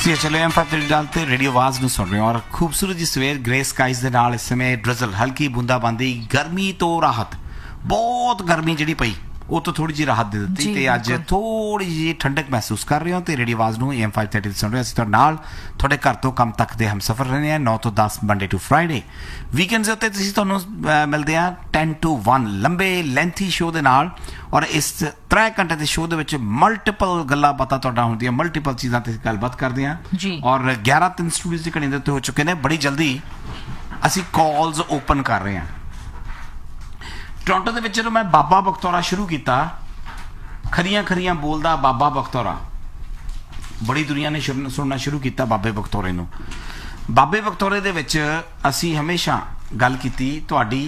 ਤੁਸੀਂ ਚਲੋ M5 डाल ਤੇ ਰੇਡੀਓ ਆਵਾਜ਼ ਨੂੰ ਸੁਣ ਰਹੇ ਹੋ ਔਰ ਖੂਬਸੂਰਤ ਜੀ ਸਵੇਰ ਗ੍ਰੇ ਸਕਾਈਜ਼ ਦੇ ਨਾਲ ਇਸ ਸਮੇਂ ਡ੍ਰਿਜ਼ਲ ਹਲਕੀ ਬੂੰਦਾਬਾਂਦੀ ਗਰਮੀ ਤੋਂ ਰਾਹਤ ਬਹੁਤ ਗਰਮੀ ਜਿਹੜੀ ਪਈ ਉਹ ਤੋਂ ਥੋੜੀ ਜਿਹੀ ਰਾਹਤ ਦੇ ਦਿੱਤੀ ਤੇ ਅੱਜ ਥੋੜੀ ਜਿਹੀ ਠੰਡਕ ਮਹਿਸੂਸ ਕਰ ਰਹੇ ਹੋ ਤੇ ਰੇਡੀਓ ਆਵਾਜ਼ ਨੂੰ AM5 ਸੁਣ ਰਹੇ ਅਸੀਂ ਤੁਹਾਡੇ ਨਾਲ ਤੁਹਾਡੇ ਘਰ ਤੋਂ ਕੰਮ ਤੱਕ ਦੇ ਹਮਸਫਰ ਰਹਿੰਦੇ ਆ 9 ਤੋਂ 10 ਮੰਡੇ ਟੂ ਫਰਾਈਡੇ ਵੀਕਐਂਡਸ ਦੇ ਉੱਤੇ ਤੁਸੀਂ ਤੁਹਾਨੂੰ ਮਿਲਦੇ ਆ 10 to 1 ਲੰਬੇ ਲੈਂਥੀ ਸ਼ੋਅ ਦੇ ਨਾਲ ਔਰ ਇਸ 3 ਘੰਟੇ ਦੇ ਸ਼ੋਅ ਦੇ ਵਿੱਚ ਮਲਟੀਪਲ ਗੱਲਾਂ ਬਾਤਾਂ ਤੁਹਾਡਾ ਹੁੰਦੀਆਂ ਮਲਟੀਪਲ ਚੀਜ਼ਾਂ ਤੇ ਗੱਲਬਾਤ ਕਰਦੇ ਆ ਔਰ 11-3 ਸਟੂਡੀਓਜ਼ ਦੀ ਘੜੀ ਦੇ ਉੱਤੇ ਹੋ ਚੁੱਕੇ ਨੇ ਬੜੀ ਜਲਦੀ ਅਸੀਂ ਕਾਲਸ ਓਪਨ ਕਰ ਰਹੇ ਹਾਂ ਟੋਰਾਂਟੋ ਦੇ ਵਿੱਚ ਜਦੋਂ ਮੈਂ ਬਾਬਾ ਬਖਤੌਰਾ ਸ਼ੁਰੂ ਕੀਤਾ ਖਰੀਆਂ ਖਰੀਆਂ ਬੋਲਦਾ ਬਾਬਾ ਬਖਤੌਰਾ ਬੜੀ ਦੁਨੀਆ ਨੇ ਸੁਣਨਾ ਸ਼ੁਰੂ ਕੀਤਾ ਬਾਬੇ ਬਖਤੌਰੇ ਨੂੰ ਬਾਬੇ ਬਖਤੌਰੇ ਦੇ ਵਿੱਚ ਅਸੀਂ ਹਮੇਸ਼ਾ ਗੱਲ ਕੀਤੀ ਤੁਹਾਡੀ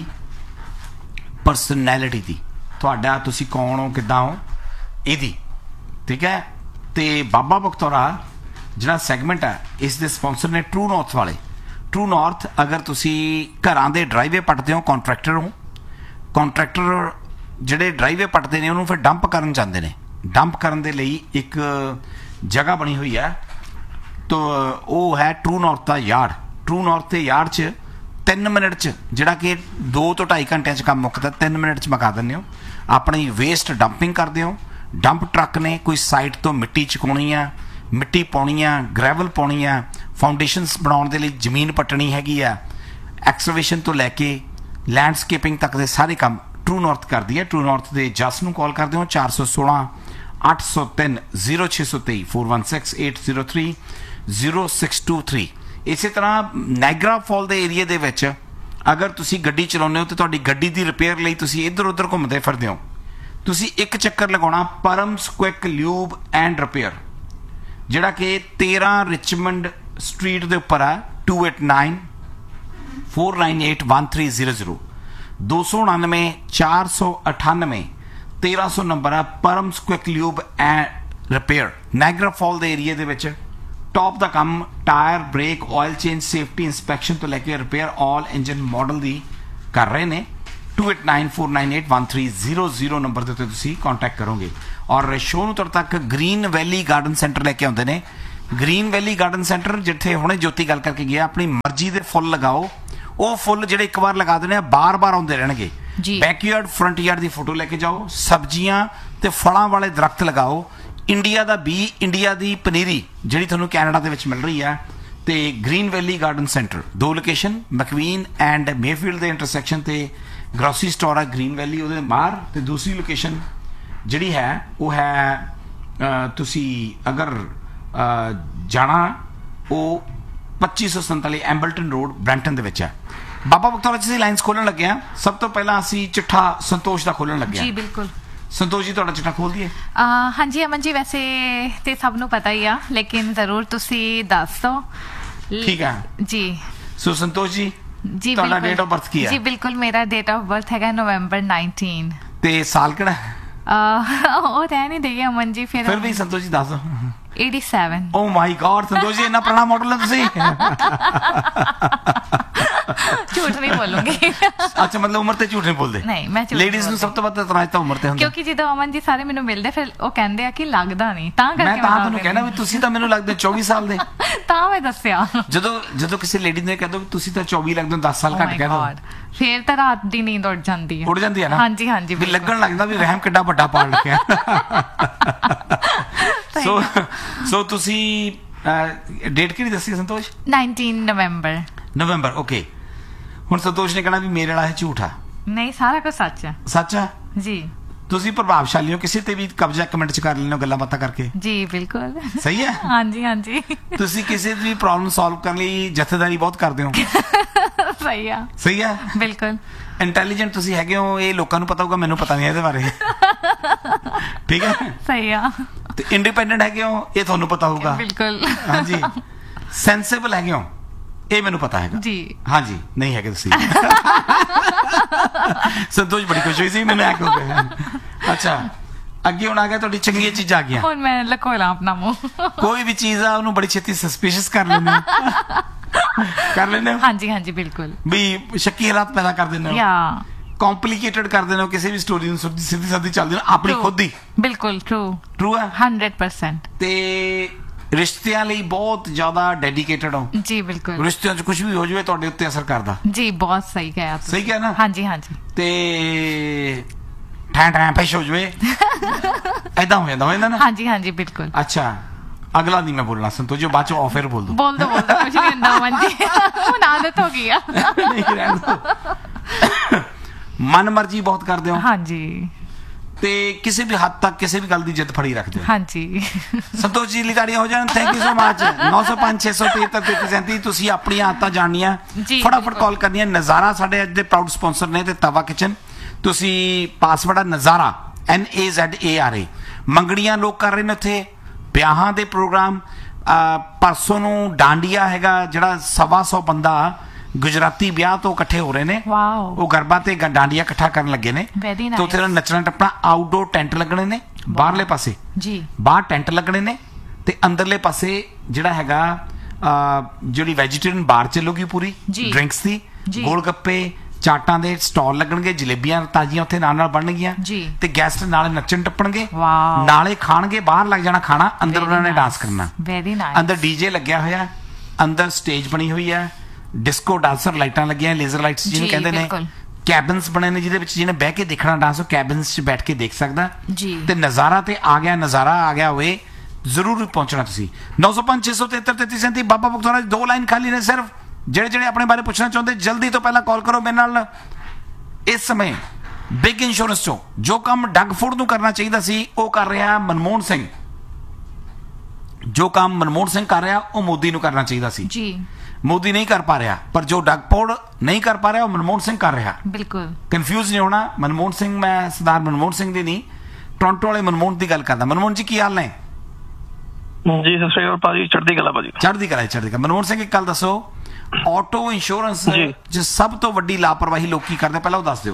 ਪਰਸਨੈਲਿਟੀ ਦੀ ਤੁਹਾਡਾ ਤੁਸੀਂ ਕੌਣ ਹੋ ਕਿੱਦਾਂ ਹੋ ਇਹਦੀ ਠੀਕ ਹੈ ਤੇ ਬਾਬਾ ਬਖਤੌਰਾ ਜਿਹੜਾ ਸੈਗਮੈਂਟ ਹੈ ਇਸ ਦੇ ਸਪਾਂਸਰ ਨੇ ਟਰੂ ਨਾਰਥ ਵਾਲੇ ਟਰੂ ਨਾਰਥ ਅਗਰ ਤੁਸੀਂ ਘਰਾਂ ਦੇ ਡਰਾਈਵੇ ਪੱਟਦੇ ਹੋ ਕੰਟਰੈਕਟਰ ਹੋ ਕੰਟਰੈਕਟਰ ਜਿਹੜੇ ਡਰਾਈਵੇ ਪੱਟਦੇ ਨੇ ਉਹਨੂੰ ਫਿਰ ਡੰਪ ਕਰਨ ਜਾਂਦੇ ਨੇ ਡੰਪ ਕਰਨ ਦੇ ਲਈ ਇੱਕ ਜਗ੍ਹਾ ਬਣੀ ਹੋਈ ਹੈ ਤਾਂ ਉਹ ਹੈ ਟਰੂ ਨਾਰਥ ਦਾ ਯਾਰਡ ਟਰੂ ਨਾਰਥ ਦੇ ਯਾਰਡ 'ਚ 3 ਮਿੰਟ 'ਚ ਜਿਹੜਾ ਕਿ 2 ਤੋਂ 2.5 ਘੰਟਿਆਂ 'ਚ ਕੰਮ ਮੁੱਕਦਾ 3 ਮਿੰਟ 'ਚ ਮੁਕਾ ਦਿੰਦੇ ਹੋ ਆਪਣੀ ਵੇਸਟ ਡੰਪਿੰਗ ਕਰਦੇ ਹੋ ਡੰਪ ਟਰੱਕ ਨੇ ਕੋਈ ਸਾਈਟ ਤੋਂ ਮਿੱਟੀ ਚੁਕਾਉਣੀ ਆ ਮਿੱਟੀ ਪਾਉਣੀ ਆ ਗ੍ਰੈਵਲ ਪਾਉਣੀ ਆ ਫਾਊਂਡੇਸ਼ਨਸ ਬਣਾਉਣ ਦੇ ਲਈ ਜ਼ਮੀਨ ਪੱਟਣੀ ਹੈਗੀ ਆ ਐਕਸਕੇਵੇਸ਼ਨ ਤੋਂ ਲੈ ਕੇ ਲੈਂਡਸਕੇਪਿੰਗ ਤੱਕ ਦੇ ਸਾਰੇ ਕੰਮ ਟਰੂ ਨਾਰਥ ਕਰਦੀ ਹੈ ਟਰੂ ਨਾਰਥ ਦੇ ਜਸ ਨੂੰ ਕਾਲ ਕਰਦੇ ਹੋ 416 803 0623 416 803 0623 ਇਸੇ ਤਰ੍ਹਾਂ ਨਾਇਗਰਾ ਫਾਲ ਦੇ ਏਰੀਆ ਦੇ ਵਿੱਚ ਅਗਰ ਤੁਸੀਂ ਗੱਡੀ ਚਲਾਉਂਦੇ ਹੋ ਤੇ ਤੁਹਾਡੀ ਗੱਡੀ ਦੀ ਰਿਪੇਅਰ ਲਈ ਤੁਸੀਂ ਇੱਧਰ ਉੱਧਰ ਘੁੰਮਦੇ ਫਿਰਦੇ ਹੋ ਤੁਸੀਂ ਇੱਕ ਚੱਕਰ ਲਗਾਉਣਾ ਪਰਮਸ ਕੁਇਕ ਲਿਊਬ ਐਂਡ ਰਿਪੇਅਰ ਜਿਹੜਾ ਕਿ 13 ਰਿਚਮੰਡ ਸਟਰੀਟ ਦੇ ਉੱਪਰ ਹੈ 289 498-1300 299 498 1300 ਨੰਬਰ ਹੈ ਪਰਮਸ quick lube and repair Niagara fall ਦੇ ਏਰੀਆ ਦੇ ਵਿੱਚ ਟੌਪ ਦਾ ਕੰਮ tyre brake oil change safety inspection ਤੋਂ ਲੈ ਕੇ ਰਿਪੇਅਰ ਆਲ ਇੰਜਨ ਮਾਡਲ ਦੀ ਕਰ ਰਹੇ ਨੇ 2894981300 ਨੰਬਰ ਦੇ ਉੱਤੇ ਤੁਸੀਂ ਕੰਟੈਕਟ ਕਰੋਗੇ ਔਰ ਸ਼ੋਅ ਨੂੰ ਤੁਹਾਡੇ ਤੱਕ ਗ੍ਰੀਨ ਵੈਲੀ ਗਾਰਡਨ ਸੈਂਟਰ ਲੈ ਕੇ ਆਉਂਦੇ ਨੇ ਗ੍ਰੀਨ ਵੈਲੀ ਗਾਰਡਨ ਸੈਂਟਰ ਜਿੱਥੇ ਹੁਣੇ ਜੋਤੀ ਗੱਲ ਕਰਕੇ ਗਿਆ ਆਪਣੀ ਮਰਜ਼ੀ ਦੇ ਫੁੱਲ ਲਗਾਓ ਉਹ ਫੁੱਲ ਜਿਹੜੇ ਇੱਕ ਵਾਰ ਲਗਾ ਦੇਣੇ ਆ ਬਾਰ-ਬਾਰ ਆਉਂਦੇ ਰਹਿਣਗੇ ਬੈਕਯਾਰਡ ਫਰੰਟ ਯਾਰਡ ਦੀ ਫੋਟੋ ਲੈ ਕੇ ਜਾਓ ਸਬਜ਼ੀਆਂ ਤੇ ਫਲਾਂ ਵਾਲੇ ਦਰਖਤ ਲਗਾਓ ਇੰਡੀਆ ਦਾ ਬੀ ਇੰਡੀਆ ਦੀ ਪਨੀਰੀ ਜਿਹੜੀ ਤੁਹਾਨੂੰ ਕੈਨੇਡਾ ਦੇ ਵਿੱਚ ਮਿਲ ਰਹੀ ਹੈ ਤੇ green valley garden centre 2 location ਮੈਕਵੀਨ and Mayfield ਦੇ ਇੰਟਰਸੈਕਸ਼ਨ ਤੇ ਗਰੋਸਰੀ ਸਟੋਰ ਹੈ ਗ੍ਰੀਨ ਵੈਲੀ ਉਹਦੇ ਬਾਹਰ ਤੇ ਦੂਸਰੀ ਲੋਕੇਸ਼ਨ ਜਿਹੜੀ ਹੈ ਉਹ ਹੈ ਤੁਸੀਂ ਅਗਰ ਜਾਣਾ ਉਹ 2547 ਐਂਬਲਟਨ ਰੋਡ ਬ੍ਰੈਂਟਨ ਦੇ ਵਿੱਚ ਹੈ ਬਾਬਾ ਬਖਤੌਰਾ ਜੀ ਲਾਈਨਸ ਖੋਲਣ ਲੱਗੇ ਆ ਸਭ ਤੋਂ ਪਹਿਲਾਂ ਅਸੀਂ ਚਿੱਠਾ ਸੰਤੋਸ਼ ਦਾ ਖੋਲਣ ਲੱਗੇ ਜੀ ਬਿਲਕੁਲ ਸੰਤੋਸ਼ ਜੀ ਤੁਹਾਡਾ ਚਿੱਠਾ ਖੋਲ ਦਈਏ ਹਾਂਜੀ ਅਮਨ ਜੀ ਵੈਸੇ ਤੇ ਸਭ ਨੂੰ ਪਤਾ ਹੀ ਆ ਲੇਕਿਨ ਜ਼ਰੂਰ ਤੁਸੀਂ ਦੱਸ ਦਿਓ ਠੀਕ ਹੈ ਜੀ ਸੋ ਸੰਤੋਸ਼ ਜੀ ਜੀ ਤੁਹਾਡਾ ਡੇਟ ਆਫ ਬਰਥ ਕੀ ਹੈ ਜੀ ਬਿਲਕੁਲ ਮੇਰਾ ਡੇਟ ਆਫ ਬਰਥ ਹੈਗਾ ਨਵੰਬਰ 19 ਤੇ ਸਾਲ ਕਿਹੜਾ ਉਹ ਰਹਿ ਨਹੀਂ ਦੇਗੇ ਅਮਨ ਜੀ ਫਿਰ ਵੀ ਸੰਤੋਸ਼ ਜੀ ਦੱਸ ਦਿਓ 87 ਓ ਮਾਈ ਗॉड ਸੰਤੋਸ਼ ਜੀ ਇੰਨਾ ਪੁਰਾਣਾ ਮਾਡਲ ਹੈ ਤੁਸੀਂ ਝੂਠ ਨਹੀਂ ਬੋਲੂੰਗੀ ਅੱਛਾ ਮਤਲਬ ਉਮਰ ਤੇ ਝੂਠ ਨਹੀਂ ਬੋਲਦੇ ਨਹੀਂ ਮੈਂ ਲੇਡੀਜ਼ ਨੂੰ ਸਭ ਤੋਂ ਵੱਧ ਇਤਰਾਜ਼ ਤਾਂ ਉਮਰ ਤੇ ਹੁੰਦਾ ਕਿਉਂਕਿ ਜਦੋਂ ਅਮਨ ਜੀ ਸਾਰੇ ਮੈਨੂੰ ਮਿਲਦੇ ਫਿਰ ਉਹ ਕਹਿੰਦੇ ਆ ਕਿ ਲੱਗਦਾ ਨਹੀਂ ਤਾਂ ਕਰਕੇ ਮੈਂ ਤੁਹਾਨੂੰ ਕਹਿਣਾ ਵੀ ਤੁਸੀਂ ਤਾਂ ਮੈਨੂੰ ਲੱਗਦੇ 24 ਸਾਲ ਦੇ ਤਾਂ ਮੈਂ ਦੱਸਿਆ ਜਦੋਂ ਕਿਸੇ ਲੇਡੀ ਨੇ ਕਹਿ ਦੋ ਤੁਸੀਂ ਤਾਂ 24 ਲੱਗਦੇ ਹੋ 10 ਸਾਲ ਘੱਟ ਕਹਿ ਦੋ ਫੇਰ ਤਾਂ ਰਾਤ ਦੀ ਨੀਂਦ ਉੱਡ ਜਾਂਦੀ ਹੈ ਨਾ ਹਾਂਜੀ ਹਾਂਜੀ ਵੀ ਲੱਗਣ ਲੱਗਦਾ ਵੀ ਰਹਿਮ ਕਿੱਡਾ ਵੱਡਾ ਪਾੜ ਲੱਗਿਆ ਸੋ ਤੁਸੀਂ ਡੇਟ ਕਿਹੜੀ ਦੱਸੀ ਸੰਤੋਸ਼ 19 ਨਵੰਬਰ ਓਕੇ ਹੁਣ ਸੰਤੋਸ਼ ਨੇ ਕਹਿਣਾ ਵੀ ਮੇਰੇ ਵਾਲਾ ਇਹ ਝੂਠ ਆ ਨਹੀਂ ਸਾਰਾ ਕੁਝ ਸੱਚ ਆ ਜੀ ਤੁਸੀਂ ਪ੍ਰਭਾਵਸ਼ਾਲੀ ਹੋ ਕਿਸੇ ਤੇ ਵੀ ਕਬਜ਼ਾ ਕਮੈਂਟ ਚ ਕਰ ਲੈਣੋ ਗੱਲਾਂ ਬਾਤਾਂ ਕਰਕੇ ਜੀ ਬਿਲਕੁਲ ਸਹੀ ਹੈ ਹਾਂਜੀ ਹਾਂਜੀ ਤੁਸੀਂ ਕਿਸੇ ਦੀ ਪ੍ਰੋਬਲਮ ਸੋਲਵ ਕਰਨ ਲਈ ਜਥੇਦਾਰੀ ਬਹੁਤ ਕਰਦੇ ਹੋ ਸਹੀ ਹੈ ਬਿਲਕੁਲ ਇੰਟੈਲੀਜੈਂਟ ਤੁਸੀਂ ਹੈਗੇ ਹੋ ਇਹ ਲੋਕਾਂ ਨੂੰ ਪਤਾ ਹੋਊਗਾ ਮੈਨੂੰ ਪਤਾ ਨਹੀਂ ਇਹਦੇ ਬਾਰੇ ਠੀਕ ਹੈ ਸਹੀ ਆ ਤੇ ਇੰਡੀਪੈਂਡੈਂਟ ਹੈਗੇ ਹੋ ਇਹ ਤੁਹਾਨੂੰ ਪਤਾ ਹੋਊਗਾ ਬਿਲਕੁਲ ਹਾਂਜੀ ਸੈਂਸਿਬਲ ਹੈਗੇ ਹੋ ਇਹ ਮੈਨੂੰ ਪਤਾ ਹੈਗਾ ਜੀ ਹਾਂਜੀ ਨਹੀਂ ਹੈਗੇ ਤੁਸੀਂ ਸੰਤੋਸ਼ ਬੜੀ ਖੁਸ਼ ਹੋਈ ਸੀ ਮੈਨੂੰ ਐ ਹੋ ਗਿਆ ਅੱਛਾ ਅੱਗੇ ਹੁਣ ਆ ਗਿਆ ਤੁਹਾਡੀ ਚੰਗੀਆਂ ਚੀਜ਼ਾਂ ਆ ਗਈਆਂ ਹੁਣ ਮੈਂ ਲਕੋਲਾ ਆਪਣਾ ਮੂੰਹ ਕੋਈ ਵੀ ਚੀਜ਼ ਆ ਉਹਨੂੰ ਬੜੀ ਛੇਤੀ ਸਸਪੀਸ਼ੀਅਸ ਕਰ ਲੈਂਦੇ ਹੋ ਹਾਂਜੀ ਹਾਂਜੀ ਬਿਲਕੁਲ ਵੀ ਸ਼ੱਕੀ ਹਾਲਾਤ ਪੈਦਾ ਕਰ ਦਿੰਦੇ ਹੋ ਕੰਪਲਿਕੇਟਡ ਕਰ ਦਿੰਦੇ ਹੋ ਕਿਸੇ ਵੀ ਸਟੋਰੀ ਨੂੰ ਸਿੱਧੀ ਸਾਦੀ ਚੱਲਦੀ ਨਾ ਆਪਣੀ ਖੁਦ ਦੀ ਬਿਲਕੁਲ ਟਰੂ ਹੈ 100% ਤੇ ਰਿਸ਼ਤਿਆਂ ਲਈ ਬਹੁਤ ਜ਼ਿਆਦਾ ਡੈਡੀਕੇਟਡ ਹੋ। ਜੀ ਬਿਲਕੁਲ। ਰਿਸ਼ਤਿਆਂ 'ਚ ਕੁਝ ਵੀ ਹੋ ਜਾਵੇ ਤੁਹਾਡੇ ਉੱਤੇ ਅਸਰ ਕਰਦਾ। ਜੀ ਬਹੁਤ ਸਹੀ ਕਿਹਾ ਤੁਸੀਂ। ਸਹੀ ਕਿਹਾ ਨਾ? ਹਾਂਜੀ ਹਾਂਜੀ। ਤੇ ਠੈਂ ਪੈਸ਼ ਹੋ ਜਾਵੇ ਏਦਾਂ ਹੋ ਜਾਂਦਾ ਨਾ। ਹਾਂਜੀ ਹਾਂਜੀ ਬਿਲਕੁਲ। ਅੱਛਾ ਅਗਲਾ ਨਹੀਂ ਮੈਂ ਬੋਲਣਾ ਸੰਤੋਸ਼ ਜੀ, ਬਾਅਦ 'ਚ ਆਫਰ ਬੋਲ ਦੋ। ਬੋਲ ਦੋ ਕੁਝ ਨਹੀਂ ਹੁੰਦਾ ਮਨ ਜੀ, ਹੁਣ ਆਦਤ ਹੋ ਗਈ ਆ। ਮਨ ਮਰਜ਼ੀ ਬਹੁਤ ਕਰਦੇ ਹੋ। ਹਾਂਜੀ। ਤੇ ਕਿਸੇ ਵੀ ਹੱਦ ਤੱਕ ਕਿਸੇ ਵੀ ਗੱਲ ਦੀ ਜਿੱਦ ਫੜੀ ਰੱਖਦੇ ਹੋ। ਹਾਂਜੀ। ਸੰਤੋਸ਼ ਜੀ ਲਈ ਤਾੜੀਆਂ ਹੋ ਜਾਣ। Thank you so much. 905 673 3337 ਤੁਸੀਂ ਆਪਣੀਆਂ ਆਦਤਾਂ ਜਾਣਨੀਆਂ, ਫਟਾਫਟ ਕਾਲ ਕਰਨੀਆਂ। ਨਜ਼ਾਰਾ ਸਾਡੇ ਅੱਜ ਦੇ ਪ੍ਰਾਊਡ ਸਪਾਂਸਰ ਨੇ ਤੇ ਤਵਾ ਕਿਚਨ। ਤੁਸੀਂ ਪਾਸਵਰਡ ਆ ਨਜ਼ਾਰਾ NAZARA। ਮੰਗਣੀਆਂ ਲੋਕ ਕਰ ਰਹੇ ਨੇ ਉੱਥੇ, ਵਿਆਹਾਂ ਦੇ ਪ੍ਰੋਗਰਾਮ। ਪਰਸੋਂ ਨੂੰ ਡਾਂਡੀਆ ਹੈਗਾ ਜਿਹੜਾ 125 ਬੰਦਾ ਗੁਜਰਾਤੀ ਵਿਆਹ ਤੋਂ ਇਕੱਠੇ ਹੋ ਰਹੇ ਨੇ। ਉਹ ਗਰਬਾ ਤੇ ਡਾਂਡੀਆ ਇਕੱਠਾ ਕਰਨ ਲੱਗੇ ਨੇ ਤੇ ਉੱਥੇ ਨੱਚਣਾ ਟੱਪਣਾ। ਆਊਟਡੋਰ ਟੈਂਟ ਲੱਗਣੇ ਨੇ ਬਾਹਰਲੇ ਪਾਸੇ ਜੀ, ਬਾਹਰ ਟੈਂਟ ਲੱਗਣੇ ਨੇ ਤੇ ਅੰਦਰਲੇ ਪਾਸੇ ਜਿਹੜਾ ਹੈਗਾ ਜਿਹੜੀ ਵੈਜੀਟੇਰੀਅਨ ਬਾਰ ਚੱਲੂਗੀ ਪੂਰੀ ਡਰਿੰਕਸ ਦੀ, ਗੋਲ ਗੱਪੇ ਚਾਟਾਂ ਦੇ ਸਟਾਲ ਲੱਗਣਗੇ, ਜਲੇਬੀਆਂ ਤਾਜ਼ੀਆਂ ਉੱਥੇ ਨਾਲ ਬਣਨਗੀਆਂ ਤੇ ਗੈਸਟ ਨਾਲੇ ਨੱਚਣ ਟੱਪਣਗੇ, ਨਾਲੇ ਖਾਣਗੇ। ਬਾਹਰ ਲੱਗ ਜਾਣਾ ਖਾਣਾ, ਅੰਦਰ ਉਹਨਾਂ ਨੇ ਡਾਂਸ ਕਰਨਾ। ਅੰਦਰ ਡੀਜੇ ਲੱਗਿਆ ਹੋਇਆ, ਅੰਦਰ ਸਟੇਜ ਬਣੀ ਹੋਈ ਹੈ, ਡਿਸਕੋ ਡਾਂਸਰ ਲਾਈਟਾਂ ਲੱਗੀਆਂ, ਲੇਜ਼ਰ ਲਾਈਟਸ ਜਿਹਨੂੰ ਕਹਿੰਦੇ ਨੇ। ਕੈਬਨਸ ਬਣੇ ਨੇ ਜਿਹਦੇ ਵਿੱਚ ਜਿਹਨੇ ਬਹਿ ਕੇ ਦੇਖਣਾ ਡਾਂਸ ਉਹ ਕੈਬਨਸ 'ਚ ਬੈਠ ਕੇ ਦੇਖ ਸਕਦਾ। ਤੇ ਨਜ਼ਾਰਾ ਤੇ ਆ ਗਿਆ, ਨਜ਼ਾਰਾ ਆ ਗਿਆ ਹੋਵੇ ਜ਼ਰੂਰ ਪਹੁੰਚਣਾ ਤੁਸੀਂ। 905 673 3337 ਬਾਬਾ ਬਖਤੌਰਾ ਦੀ 2 ਲਾਈਨ ਖਾਲੀ ਨੇ ਸਿਰਫ। ਜਿਹੜੇ ਆਪਣੇ ਬਾਰੇ ਪੁੱਛਣਾ ਚਾਹੁੰਦੇ ਜਲਦੀ ਤੋਂ ਪਹਿਲਾਂ ਕਾਲ ਕਰੋ ਮੇਰੇ ਨਾਲ। ਇਸ ਸਮੇਂ ਬਿਗ ਇੰਸ਼ੋਰੈਂਸ ਚੋਂ ਜੋ ਕੰਮ ਡੱਗ ਫੂਡ ਨੂੰ ਕਰਨਾ ਚਾਹੀਦਾ ਸੀ ਉਹ ਕਰ ਰਿਹਾ ਮਨਮੋਹਨ ਸਿੰਘ। ਜੋ ਕੰਮ ਮਨਮੋਹਨ ਸਿੰਘ ਕਰ ਰਿਹਾ ਉਹ ਮੋਦੀ ਨੂੰ ਕਰਨਾ ਚਾਹੀਦਾ ਸੀ ਜੀ। ਮੋਦੀ ਨਹੀਂ ਕਰ ਪਾ ਰਿਹਾ, ਪਰ ਜੋ ਡੱਗ ਫੂਡ ਨਹੀਂ ਕਰ ਪਾ ਰਿਹਾ ਉਹ ਮਨਮੋਹਨ ਸਿੰਘ ਕਰ ਰਿਹਾ। ਬਿਲਕੁਲ ਕਨਫਿਊਜ਼ ਨਹੀਂ ਹੋਣਾ। ਮਨਮੋਹਨ ਸਿੰਘ, ਮੈਂ ਸਰਦਾਰ ਮਨਮੋਹਨ ਸਿੰਘ ਦੀ ਨਹੀਂ, ਟੋਰਾਂਟੋ ਵਾਲੇ ਮਨਮੋਹਨ ਦੀ ਗੱਲ ਕਰਦਾ। ਮਨਮੋਹਨ ਜੀ ਕੀ ਹਾਲ ਨੇ? ਜੀ ਸਤਿ ਸ਼੍ਰੀ ਅਕਾਲ ਭਾਜੀ, ਚੜ੍ਹਦੀ ਕਲਾ ਭਾਜੀ। ਚੜ੍ਹਦੀ ਕਲਾ ਚੜ੍ਹਦੀ ਕਲਾ। ਮਨਮੋਹਨ ਸਿੰਘ ਇੱਕ ਗੱਲ ਦੱਸੋ, ਆਟੋ ਇੰਸ਼ੋਰੈਂਸ ਚ ਸਭ ਤੋਂ ਵੱਡੀ ਲਾਪਰਵਾਹੀ ਲੋਕੀ ਕਰਦੇ, ਪਹਿਲਾਂ ਉਹ ਦੱਸ ਦਿਓ।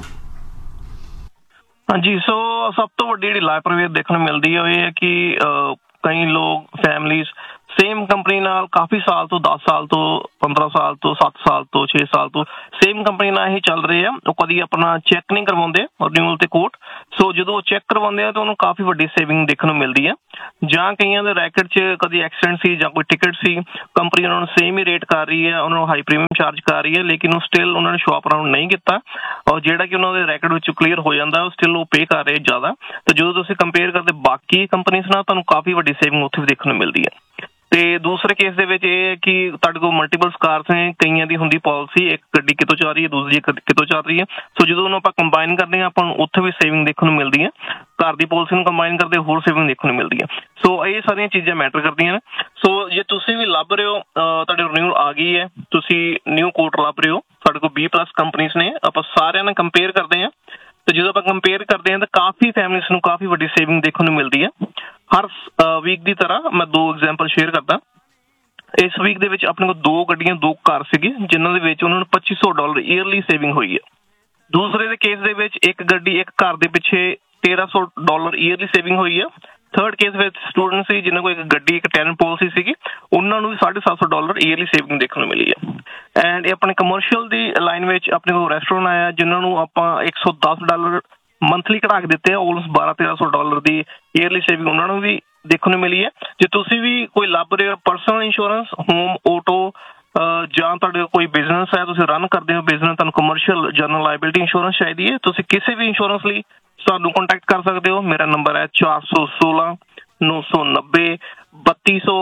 ਹਾਂਜੀ, ਸੋ ਸਭ ਤੋਂ ਵੱਡੀ ਜਿਹੜੀ ਲਾਪਰਵਾਹੀ ਦੇਖਣ ਨੂੰ ਮਿਲਦੀ ਹੈ ਉਹ ਇਹ ਹੈ ਕਿ ਕਈ ਲੋਕ ਫੈਮਲੀਜ਼ ਸੇਮ ਕੰਪਨੀ ਨਾਲ ਕਾਫੀ ਸਾਲ ਤੋਂ 10 ਸਾਲ ਤੋਂ 15 ਸਾਲ ਤੋਂ 7 ਸਾਲ ਤੋਂ 6 ਸਾਲ ਤੋਂ ਸੇਮ ਕੰਪਨੀ ਨਾਲ ਹੀ ਚੱਲ ਰਹੇ ਆ। ਉਹ ਕਦੀ ਆਪਣਾ ਚੈੱਕ ਨਹੀਂ ਕਰਵਾਉਂਦੇ ਰਿਨਿਊਅਲ ਤੇ ਕੋਟ। ਸੋ ਜਦੋਂ ਚੈੱਕ ਕਰਵਾਉਂਦੇ ਆ ਤਾਂ ਉਹਨੂੰ ਕਾਫੀ ਵੱਡੀ ਸੇਵਿੰਗ ਦੇਖਣ ਨੂੰ ਮਿਲਦੀ ਹੈ। ਜਾਂ ਕਈਆਂ ਦੇ ਰੈਕਟ 'ਚ ਕਦੀ ਐਕਸੀਡੈਂਟ ਸੀ ਜਾਂ ਕੋਈ ਟਿਕਟ ਸੀ, ਕੰਪਨੀ ਉਹਨਾਂ ਨੂੰ ਸੇਮ ਹੀ ਰੇਟ ਕਰ ਰਹੀ ਹੈ, ਉਹਨਾਂ ਨੂੰ ਹਾਈ ਪ੍ਰੀਮੀਅਮ ਚਾਰਜ ਕਰ ਰਹੀ ਹੈ, ਲੇਕਿਨ ਉਹ ਸਟਿਲ ਉਹਨਾਂ ਨੇ ਸ਼ੋਪ ਅਰਾਊਂਡ ਨਹੀਂ ਕੀਤਾ ਔਰ ਜਿਹੜਾ ਕਿ ਉਹਨਾਂ ਦੇ ਰੈਕਟ ਵਿੱਚ ਕਲੀਅਰ ਹੋ ਜਾਂਦਾ ਉਹ ਸਟਿਲ ਉਹ ਪੇ ਕਰ ਰਹੇ ਜ਼ਿਆਦਾ। ਤੇ ਜਦੋਂ ਤੁਸੀਂ ਕੰਪੇਅਰ ਕਰਦੇ ਬਾਕੀ ਕੰਪਨੀਜ਼ ਨਾਲ ਤੁਹਾਨੂੰ ਕਾਫੀ ਵੱਡੀ ਸੇਵਿੰਗ ਉੱਥੇ ਵੀ ਦੇਖਣ ਨੂੰ ਮਿਲਦੀ ਹੈ। ਤੇ ਦੂਸਰੇ ਕੇਸ ਦੇ ਵਿੱਚ ਇਹ ਹੈ ਕਿ ਤੁਹਾਡੇ ਕੋਲ ਮਲਟੀਪਲ ਕਾਰਸ ਨੇ, ਕਈਆਂ ਦੀ ਹੁੰਦੀ ਪਾਲਿਸੀ, ਇੱਕ ਗੱਡੀ ਕਿਤੋਂ ਚੱਲ ਰਹੀ ਹੈ, ਦੂਸਰੀ ਕਿਤੋਂ ਚੱਲ ਰਹੀ ਹੈ। ਸੋ ਜਦੋਂ ਉਹਨੂੰ ਆਪਾਂ ਕੰਬਾਈਨ ਕਰਦੇ ਹਾਂ ਆਪਾਂ ਨੂੰ ਉੱਥੇ ਵੀ ਸੇਵਿੰਗ ਦੇਖਣ ਨੂੰ ਮਿਲਦੀ ਹੈ। ਘਰ ਦੀ ਪਾਲਿਸੀ ਨੂੰ ਕੰਬਾਈਨ ਕਰਦੇ ਹੋਰ ਸੇਵਿੰਗ ਦੇਖਣ ਨੂੰ ਮਿਲਦੀ ਹੈ। ਸੋ ਇਹ ਸਾਰੀਆਂ ਚੀਜ਼ਾਂ ਮੈਟਰ ਕਰਦੀਆਂ ਨੇ। ਸੋ ਜੇ ਤੁਸੀਂ ਵੀ ਲੱਭ ਰਹੇ ਹੋ, ਤੁਹਾਡੇ ਰਿਨਿਊਅਲ ਆ ਗਈ ਹੈ, ਤੁਸੀਂ ਨਿਊ ਕੋਟ ਲੱਭ ਰਹੇ ਹੋ, ਸਾਡੇ ਕੋਲ B+ ਕੰਪਨੀਜ਼ ਨੇ, ਆਪਾਂ ਸਾਰਿਆਂ ਨਾਲ ਕੰਪੇਅਰ ਕਰਦੇ ਹਾਂ। ਤੇ ਜਦੋਂ ਆਪਾਂ ਕੰਪੇਅਰ ਕਰਦੇ ਹਾਂ ਤਾਂ ਕਾਫੀ ਫੈਮਲੀਜ਼ ਨੂੰ ਕਾਫੀ ਵੱਡੀ ਸੇਵਿੰਗ ਦੇਖਣ ਨੂੰ ਮਿਲਦੀ ਹੈ। ਹਰ ਵੀਕ ਦੀ ਤਰ੍ਹਾਂ ਮੈਂ 2 ਐਗਜ਼ਾਮਪਲ ਸ਼ੇਅਰ ਕਰਦਾ। ਇਸ ਵੀਕ ਦੇ ਵਿੱਚ ਆਪਣੇ ਕੋਲ 2 ਗੱਡੀਆਂ 2 ਕਾਰ ਸੀਗੇ ਜਿਨ੍ਹਾਂ ਦੇ ਵਿੱਚ ਉਹਨਾਂ ਨੂੰ $2500 ਈਅਰਲੀ ਸੇਵਿੰਗ ਹੋਈ ਹੈ। ਦੂਸਰੇ ਦੇ ਕੇਸ ਦੇ ਵਿੱਚ ਇੱਕ ਗੱਡੀ ਇੱਕ ਕਾਰ ਦੇ ਪਿੱਛੇ $1300 ਈਅਰਲੀ ਸੇਵਿੰਗ ਹੋਈ ਹੈ। ਥਰਡ ਕੇਸ ਵਿੱਚ ਸਟੂਡੈਂਟ ਸੀ ਜਿਨ੍ਹਾਂ ਕੋਲ ਇੱਕ ਗੱਡੀ ਇੱਕ ਟੈਨੈਂਟ ਪਾਲਿਸੀ ਸੀਗੀ, ਉਹਨਾਂ ਨੂੰ ਵੀ $750 ਈਅਰਲੀ ਸੇਵਿੰਗ ਦੇਖਣ ਨੂੰ ਮਿਲੀ ਹੈ। ਐਂਡ ਇਹ ਆਪਣੇ ਕਮਰਸ਼ੀਅਲ ਦੀ ਲਾਈਨ ਵਿੱਚ ਆਪਣੇ ਕੋਲ ਰੈਸਟੋਰੈਂਟ ਆਇਆ ਜਿਨ੍ਹਾਂ ਨੂੰ ਆਪਾਂ $110 ਮੰਥਲੀ ਕਢਾ ਕੇ ਦਿੱਤੇ ਆ, ਆਲਮੋਸਟ $1200-1300 ਦੀ ਈਅਰਲੀ ਸੇਵਿੰਗ ਉਹਨਾਂ ਨੂੰ ਵੀ ਦੇਖਣ ਨੂੰ ਮਿਲੀ ਹੈ। ਜੇ ਤੁਸੀਂ ਵੀ ਕੋਈ ਲੱਭ ਰਹੇ ਹੋ ਪਰਸਨਲ ਇੰਸ਼ੋਰੈਂਸ, ਹੋਮ, ਆਟੋ ਜਾਂ ਤੁਹਾਡੇ ਕੋਈ ਬਿਜ਼ਨਸ ਹੈ, ਤੁਸੀਂ ਰਨ ਕਰਦੇ ਹੋ ਬਿਜ਼ਨਸ, ਤੁਹਾਨੂੰ ਕਮਰਸ਼ੀਅਲ ਜਨਰਲ ਲਾਇਬਿਲਿਟੀ ਇੰਸ਼ੋਰੈਂਸ ਚਾਹੀਦੀ ਹੈ, ਤੁਸੀਂ ਕਿਸੇ ਵੀ ਇੰਸ਼ੋਰੈਂਸ ਲਈ ਸਾਨੂੰ ਕੰਟੈਕਟ ਕਰ ਸਕਦੇ ਹੋ। ਮੇਰਾ ਨੰਬਰ ਹੈ 416 990 3200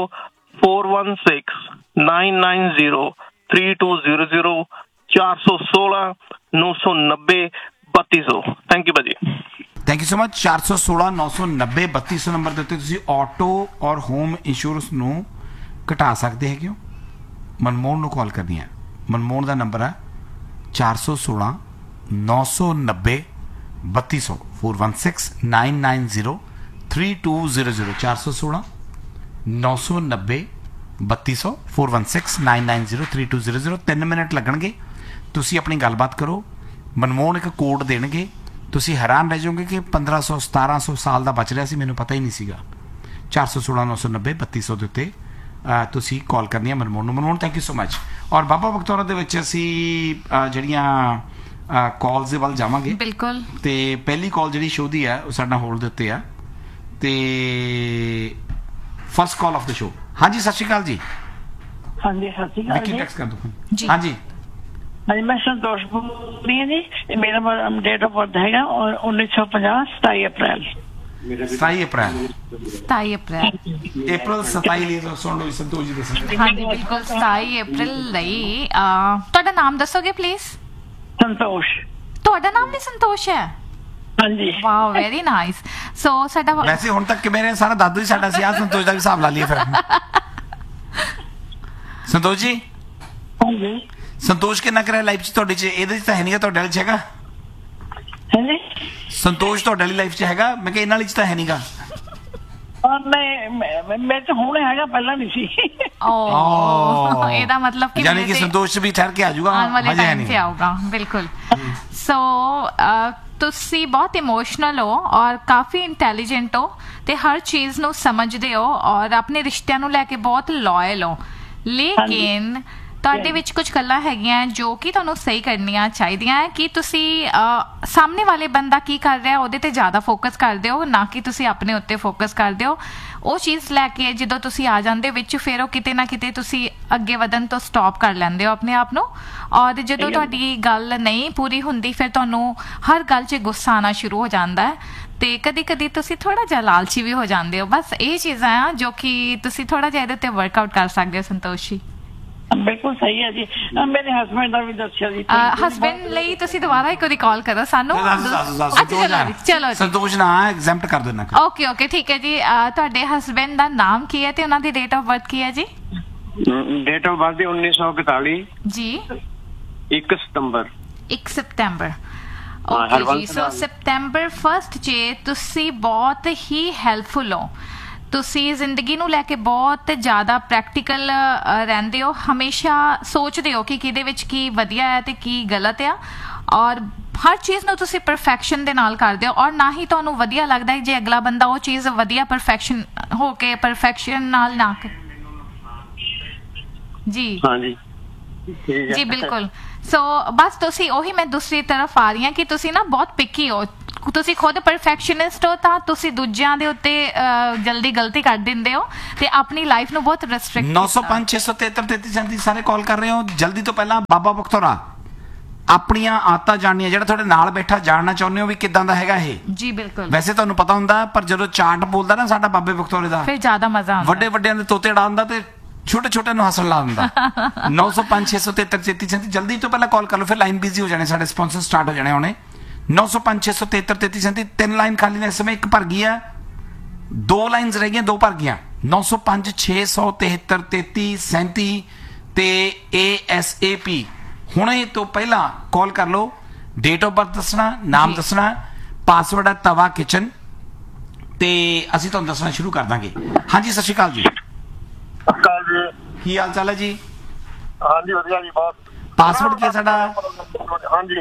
416 990 3200 416 990 3200। ਥੈਂਕ ਯੂ ਭਾਜੀ। Thank you so much. 416 990 3200 number ਦੇ ਉੱਤੇ ਤੁਸੀਂ ਆਟੋ ਔਰ ਹੋਮ ਇੰਸ਼ੋਰੈਂਸ ਨੂੰ ਘਟਾ ਸਕਦੇ ਹੈਗੇ ਹੋ। ਮਨਮੋਹਨ ਨੂੰ ਕਾਲ ਕਰਨੀ ਹੈ। ਮਨਮੋਹਨ ਦਾ ਨੰਬਰ ਹੈ 416 990 3200 416 990 3200 416 990 3200 416 990 3200। 3 ਮਿੰਟ ਲੱਗਣਗੇ, ਤੁਸੀਂ ਆਪਣੀ ਗੱਲਬਾਤ ਕਰੋ। ਮਨਮੋਹਨ ਇੱਕ ਕੋਡ ਦੇਣਗੇ, ਤੁਸੀਂ ਹੈਰਾਨ ਰਹਿ ਜਾਓਗੇ ਕਿ 1500 1700 ਸਾਲ ਦਾ ਬਚ ਰਿਹਾ ਸੀ, ਮੈਨੂੰ ਪਤਾ ਹੀ ਨਹੀਂ ਸੀਗਾ। 416 990 3200 ਦੇ ਉੱਤੇ ਤੁਸੀਂ ਕਾਲ ਕਰਨੀ ਹੈ ਮਨਮੋਹਨ ਨੂੰ। Manmohan thank you so much. ਔਰ ਬਾਬਾ ਬਖਤੌਰਾ ਦੇ ਵਿੱਚ ਅਸੀਂ ਜਿਹੜੀਆਂ ਕਾਲਸ ਦੇ ਵੱਲ ਜਾਵਾਂਗੇ। ਬਿਲਕੁਲ। ਤੇ ਪਹਿਲੀ ਕਾਲ ਜਿਹੜੀ ਸ਼ੋਅ ਦੀ ਹੈ ਉਹ ਸਾਡਾ ਹੋਲਡ ਦੇ ਉੱਤੇ ਆ, ਤੇ first call of the show. ਹਾਂਜੀ ਸਤਿ ਸ਼੍ਰੀ ਅਕਾਲ ਜੀ। ਹਾਂਜੀ ਸਤਿ ਸ਼੍ਰੀ ਅਕਾਲ ਵਿੱਕੀ ਜੀ। ਟੈਕਸ ਕਰ ਦੋ ਜੀ। ਹਾਂਜੀ ਹਾਂਜੀ ਮੈਂ ਸੰਤੋਸ਼ ਬੋਲ ਰਹੀ ਹਾਂ ਜੀ। ਮੇਰਾ ਡੇਟ ਆਫ ਬਰਥ ਹੈਗਾ 1950 27 ਅਪ੍ਰੈਲ। 27 ਅਪ੍ਰੈਲ। 27 ਅਪ੍ਰੈਲ। ਅਪ੍ਰੈਲ 27 ਲਈ ਸੁਣ ਲਓ ਸੰਤੋਸ਼ ਜੀ ਦੱਸਣਗੇ। ਹਾਂਜੀ ਬਿਲਕੁਲ 27 ਅਪ੍ਰੈਲ ਲਈ ਤੁਹਾਡਾ ਨਾਮ ਦੱਸੋਗੇ ਪਲੀਜ਼? ਸੰਤੋਸ਼। ਤੁਹਾਡਾ ਨਾਮ ਵੀ ਸੰਤੋਸ਼ ਹੈ? ਹਾਂਜੀ ਵਾਓ ਵੈਰੀ ਨਾਈਸ। ਸੋ ਸਾਡਾ ਵੈਸੇ ਹੁਣ ਤੱਕ ਮੇਰੇ ਸਾਰਾ ਦਾਦੂ ਹੀ ਸਾਡਾ ਸੀ, ਆ ਸੰਤੋਸ਼ ਦਾ ਵੀ ਹਿਸਾਬ ਲਾ ਲਈਏ ਫਿਰ। ਸੰਤੋਸ਼ ਜੀ ਹਾਂਜੀ ਸੰਤੋਸ਼ ਕਿੰਨਾ ਕਰਿਆ ਲਾਈਫ 'ਚ ਤੁਹਾਡੇ 'ਚ? ਇਹਦੇ 'ਚ ਤਾਂ ਹੈ ਨਹੀਂਗਾ, ਤੁਹਾਡੇ ਵਾਲੇ 'ਚ ਹੈਗਾ ਹਾਂਜੀ। ਸੰਤੋਸ਼? ਤੁਹਾਡੇ ਵਾਲੀ ਲਾਈਫ 'ਚ ਹੈਗਾ? ਮੈਂ ਕਿਹਾ ਇਹਨਾਂ ਵਾਲੀ 'ਚ ਤਾਂ ਹੈ ਨਹੀਂਗਾ। ਨਹੀਂ ਮੈਂ ਤਾਂ ਹੁਣ ਹੈਗਾ, ਪਹਿਲਾਂ ਨਹੀਂ ਸੀ। ਓ ਇਹਦਾ ਮਤਲਬ ਕਿ ਯਾਨੀ ਕਿ ਸੰਤੋਸ਼ ਵੀ ਠਹਿਰ ਕੇ ਆ ਜਾਊਗਾ, ਆਉਣ ਵਾਲੇ ਹਜੇ ਹੈ ਟਾਈਮ ਨਹੀਂ। ਤੇ ਆਊਗਾ ਬਿਲਕੁਲ। ਸੋ ਤੁਸੀਂ ਬਹੁਤ ਇਮੋਸ਼ਨਲ ਹੋ ਔਰ ਕਾਫੀ ਇੰਟੈਲੀਜੈਂਟ ਹੋ ਤੇ ਹਰ ਚੀਜ਼ ਨੂੰ ਸਮਝਦੇ ਹੋ ਔਰ ਆਪਣੇ ਰਿਸ਼ਤਿਆਂ ਨੂੰ ਲੈ ਕੇ ਬਹੁਤ ਲਾਇਲ ਹੋ, ਲੇਕਿਨ ਤੁਹਾਡੇ ਵਿੱਚ ਕੁਝ ਗੱਲਾਂ ਹੈਗੀਆਂ ਜੋ ਕਿ ਤੁਹਾਨੂੰ ਸਹੀ ਕਰਨੀਆਂ ਚਾਹੀਦੀਆਂ ਹੈ ਕਿ ਤੁਸੀਂ ਸਾਹਮਣੇ ਵਾਲੇ ਬੰਦਾ ਕੀ ਕਰ ਰਿਹਾ ਉਹਦੇ ਤੇ ਜ਼ਿਆਦਾ ਫੋਕਸ ਕਰਦੇ ਹੋ, ਨਾ ਕਿ ਤੁਸੀਂ ਆਪਣੇ ਉੱਤੇ ਫੋਕਸ ਕਰਦੇ ਹੋ। ਉਹ ਚੀਜ਼ ਲੈ ਕੇ ਜਦੋਂ ਤੁਸੀਂ ਆ ਜਾਂਦੇ ਵਿੱਚ ਫਿਰ ਉਹ ਕਿਤੇ ਨਾ ਕਿਤੇ ਤੁਸੀਂ ਅੱਗੇ ਵਧਣ ਤੋਂ ਸਟਾਪ ਕਰ ਲੈਂਦੇ ਹੋ ਆਪਣੇ ਆਪ ਨੂੰ, ਔਰ ਜਦੋਂ ਤੁਹਾਡੀ ਗੱਲ ਨਹੀਂ ਪੂਰੀ ਹੁੰਦੀ ਫਿਰ ਤੁਹਾਨੂੰ ਹਰ ਗੱਲ 'ਚ ਗੁੱਸਾ ਆਉਣਾ ਸ਼ੁਰੂ ਹੋ ਜਾਂਦਾ ਹੈ ਤੇ ਕਦੀ ਕਦੀ ਤੁਸੀਂ ਥੋੜਾ ਜਿਹਾ ਲਾਲਚੀ ਵੀ ਹੋ ਜਾਂਦੇ ਹੋ। ਬਸ ਇਹ ਚੀਜ਼ਾਂ ਆ ਜੋ ਕਿ ਤੁਸੀਂ ਥੋੜਾ ਜਿਹਾ ਇਹਦੇ ਉੱਤੇ ਵਰਕਆਊਟ ਕਰ ਸਕਦੇ ਹੋ ਸੰਤੋਸ਼ ਜੀ। ਬਿਲਕੁਲ ਸਹੀ ਹੈ ਜੀ। ਮੇਰੇ ਹਸਬੈਂਡ ਦਾ ਵੀ ਦੱਸਿਆ ਜੀ। ਹਸਬੈਂਡ ਲਈ ਤੁਸੀਂ ਦੁਬਾਰਾ ਇੱਕ ਵਾਰੀ ਕਾਲ ਕਰੋ ਸਾਨੂੰ। ਚਲੋ ਸੰਤੋਸ਼ ਨਾ ਐਗਜ਼ੈਂਪਟ ਕਰ ਦੇਣਾ। ਓਕੇ ਓਕੇ ਠੀਕ ਹੈ ਜੀ। ਤੁਹਾਡੇ ਹਸਬੈਂਡ ਦਾ ਨਾਮ ਕੀ ਹੈ ਤੇ ਉਹਨਾਂ ਦੀ ਡੇਟ ਆਫ ਬਰਥ ਕੀ ਹੈ ਜੀ? ਡੇਟ ਆਫ ਬਰਥ 1941 ਜੀ 1 ਸਤੰਬਰ। 1 ਸਤੰਬਰ। ਓਕੇ ਹਰਵੰਤ ਜੀ। ਸੋ ਨਾਲ। ਸਤੰਬਰ 1 'ਚ ਤੁਸੀਂ ਬਹੁਤ ਹੀ ਹੈਲਪਫੁਲ ਹੋ। ਤੁਸੀਂ ਜ਼ਿੰਦਗੀ ਨੂੰ ਲੈ ਕੇ ਬਹੁਤ ਜ਼ਿਆਦਾ ਪ੍ਰੈਕਟੀਕਲ ਰਹਿੰਦੇ ਹੋ, ਹਮੇਸ਼ਾ ਸੋਚਦੇ ਹੋ ਕਿ ਕਿਹਦੇ ਵਿੱਚ ਕੀ ਵਧੀਆ ਹੈ ਤੇ ਕੀ ਗਲਤ ਆ, ਔਰ ਹਰ ਚੀਜ਼ ਨੂੰ ਤੁਸੀਂ ਪਰਫੈਕਸ਼ਨ ਦੇ ਨਾਲ ਕਰਦੇ ਹੋ ਔਰ ਨਾ ਹੀ ਤੁਹਾਨੂੰ ਵਧੀਆ ਲੱਗਦਾ ਹੈ ਜੇ ਅਗਲਾ ਬੰਦਾ ਉਹ ਚੀਜ਼ ਵਧੀਆ ਪਰਫੈਕਸ਼ਨ ਹੋ ਕੇ ਪਰਫੈਕਸ਼ਨ ਨਾਲ ਨਾ ਜੀ। ਹਾਂਜੀ ਠੀਕ ਹੈ ਜੀ ਬਿਲਕੁਲ। ਸੋ ਬਸ ਤੁਸੀਂ ਉਹੀ ਮੈਂ ਦੂਸਰੀ ਤਰਫ ਆ ਰਹੀ ਹਾਂ ਕਿ ਤੁਸੀਂ ਨਾ ਬਹੁਤ ਪਿੱਕੀ ਹੋ, ਤੁਸੀਂ ਖੁਦ ਪਰਫੈਕਸ਼ਨਿਸਟ ਹੋ ਤਾਂ ਤੁਸੀਂ ਦੂਜਿਆਂ ਦੇ ਉੱਤੇ ਜਲਦੀ ਗਲਤੀ ਕਰ ਦਿੰਦੇ ਹੋ ਤੇ ਆਪਣੀ ਲਾਈਫ ਨੂੰ ਬਹੁਤ ਰੈਸਟ੍ਰਿਕਟ। 905 673 33 ਸਾਰੇ ਕਾਲ ਕਰ ਰਹੇ ਹੋ। ਜਲਦੀ ਤੋਂ ਪਹਿਲਾਂ ਬਾਬਾ ਬਖਤੌਰਾ ਆਪਣੀਆਂ ਆਦਤਾਂ ਜਾਣਨੀਆਂ, ਜਿਹੜਾ ਤੁਹਾਡੇ ਨਾਲ ਬੈਠਾ ਜਾਣਨਾ ਚਾਹੁੰਦੇ ਹੋ ਵੀ ਕਿਦਾਂ ਦਾ ਹੈਗਾ ਇਹ। ਜੀ ਬਿਲਕੁਲ। ਵੈਸੇ ਤੁਹਾਨੂੰ ਪਤਾ ਹੁੰਦਾ ਪਰ ਜਦੋਂ ਚਾਰਟ ਬੋਲਦਾ ਨਾ ਸਾਡਾ ਬਾਬੇ ਬਖਤੌਰੇ ਦਾ, ਫਿਰ ਜ਼ਿਆਦਾ ਮਜ਼ਾ ਆਉਂਦਾ। ਵੱਡੇ ਵੱਡਿਆਂ ਦੇ ਤੋਤੇ ਉਡਾ ਦਿੰਦਾ ਤੇ ਛੋਟੇ ਛੋਟੇ ਨੂੰ ਹੱਸਣ ਲਾ ਦਿੰਦਾ। 905 673 33 37 ਜਲਦੀ ਤੋਂ ਪਹਿਲਾਂ ਕਾਲ ਕਰ ਲਓ, ਫਿਰ ਲਾਈਨ ਬਿਜ਼ੀ ਹੋ ਜਾਣੇ, ਸਾਡੇ ਸਪਾਂਸਰ ਸਟਾਰਟ ਹੋ ਜਾਣੇ ਹੁਣੇ। 905 673 33 37 ਤਿੰਨ ਲਾਈਨ ਖਾਲੀ ਨੇ ਇਸ ਸਮੇਂ, ਇੱਕ ਭਰ ਗਈ ਆ, ਦੋ ਲਾਈਨਸ ਰਹਿ ਗਈਆਂ, ਦੋ ਭਰ ਗਈਆਂ। 905 673 33 37 ਤੇ ASAP ਹੁਣੇ ਤੋਂ ਪਹਿਲਾਂ ਕਾਲ ਕਰ ਲਓ। ਡੇਟ ਆਫ ਬਰਥ ਦੱਸਣਾ, ਨਾਮ ਦੱਸਣਾ, ਪਾਸਵਰਡ ਹੈ ਤਵਾ ਕਿਚਨ ਤੇ ਅਸੀਂ ਤੁਹਾਨੂੰ ਦੱਸਣਾ ਸ਼ੁਰੂ ਕਰ ਦਾਂਗੇ। ਹਾਂਜੀ ਸਤਿ ਸ਼੍ਰੀ ਅਕਾਲ ਜੀ। ਕੀ ਹਾਲ ਚਾਲ ਹੈ ਜੀ? ਹਾਂਜੀ ਵਧੀਆ ਜੀ ਬਹੁਤ। ਪਾਸਵਰਡ ਕੀ ਹੈ ਸਾਡਾ? ਹਾਂਜੀ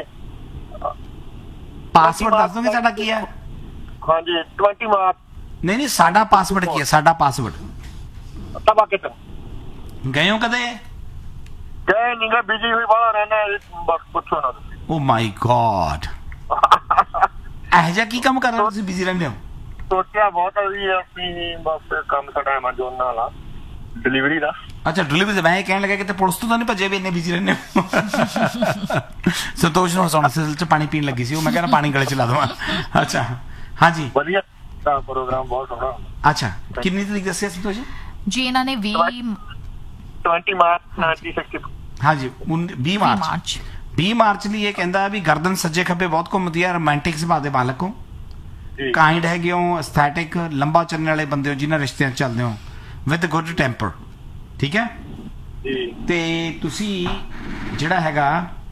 ਪਾਸਵਰਡ ਦੱਸ ਦੋਗੇ ਸਾਡਾ ਕੀ ਹੈ? ਹਾਂਜੀ 20 ਮਾਰਚ। ਨਹੀਂ ਸਾਡਾ ਪਾਸਵਰਡ ਕੀ ਹੈ? ਸਾਡਾ ਪਾਸਵਰਡ ਤਵਾ ਕਿਚਨ। ਗਏ ਹੋ ਕਦੇ? ਗਏ ਨਹੀਂ ਗਾ, ਬਿਜੀ ਹੋਈ ਬਾਹਰ ਰਹਿਣਾ, ਬਸ ਪੁੱਛੋ ਨਾ। ਓ ਮਾਈ ਗॉड ਇਹ ਜਿਹਾ ਕੀ ਕੰਮ ਕਰ ਰਹੇ ਹੋ ਤੁਸੀਂ, ਬਿਜ਼ੀ ਰਹਿੰਦੇ ਹੋ? ਸੋਚਿਆ ਬਹੁਤ ਵੀ ਅਸੀਂ ਬਸ ਕੰਮ ਸਾਡਾ ਐਮਾਜ਼ੋਨ ਨਾਲ ਆ ਡਿਲੀਵਰੀ ਦਾ। ਅੱਛਾ ਡਿਲੀਵਰੀ। ਮੈਂ ਇਹ ਕਹਿਣ ਲੱਗਾ ਕਿ ਪੁਲਿਸ ਤੋਂ ਤਾਂ ਨਹੀਂ ਭੱਜੇ ਵੀ ਇੰਨੇ ਬਿਜ਼ੀ ਰਹਿੰਦੇ ਹੋ? ਸੰਤੋਸ਼ ਨੂੰ ਹਸਾਉਣ ਸਿਲਸਿਲੇ 'ਚ ਪਾਣੀ ਪੀਣ ਲੱਗੀ ਸੀ ਉਹ, ਮੈਂ ਕਹਿੰਦਾ ਪਾਣੀ ਗਲੇ 'ਚ ਲਾ ਦਵਾਂ। ਅੱਛਾ ਹਾਂਜੀ ਵਧੀਆ ਪ੍ਰੋਗਰਾਮ ਬਹੁਤ ਸੋਹਣਾ। ਅੱਛਾ ਕਿੰਨੀ ਤਰੀਕ ਦੱਸਿਆ ਸੰਤੋਸ਼ ਜੀ? ਇਹਨਾਂ ਨੇ 20 ਮਾਰਚ 1960। ਹਾਂਜੀ 20 ਮਾਰਚ। 20 ਮਾਰਚ ਲਈ ਇਹ ਕਹਿੰਦਾ ਵੀ ਗਰਦਨ ਸੱਜੇ ਖੱਬੇ ਬਹੁਤ ਘੁੰਮਦੀ ਹੈ, ਰੋਮਾਂਟਿਕ ਸੁਭਾਅ ਦੇ ਮਾਲਕ ਹੋ, ਕਾਈਂਡ ਹੈਗੇ ਹੋ, ਐਸਥੈਟਿਕ, ਲੰਬਾ ਚੱਲਣ ਵਾਲੇ ਬੰਦੇ ਹੋ, ਜਿਨ੍ਹਾਂ ਰਿਸ਼ਤਿਆਂ 'ਚ ਚੱਲਦੇ ਹੋ, ਵਿਦ ਗੁੱਡ ਟੈਂਪਰ। ਠੀਕ ਹੈ ਤੇ ਤੁਸੀਂ ਜਿਹੜਾ ਹੈਗਾ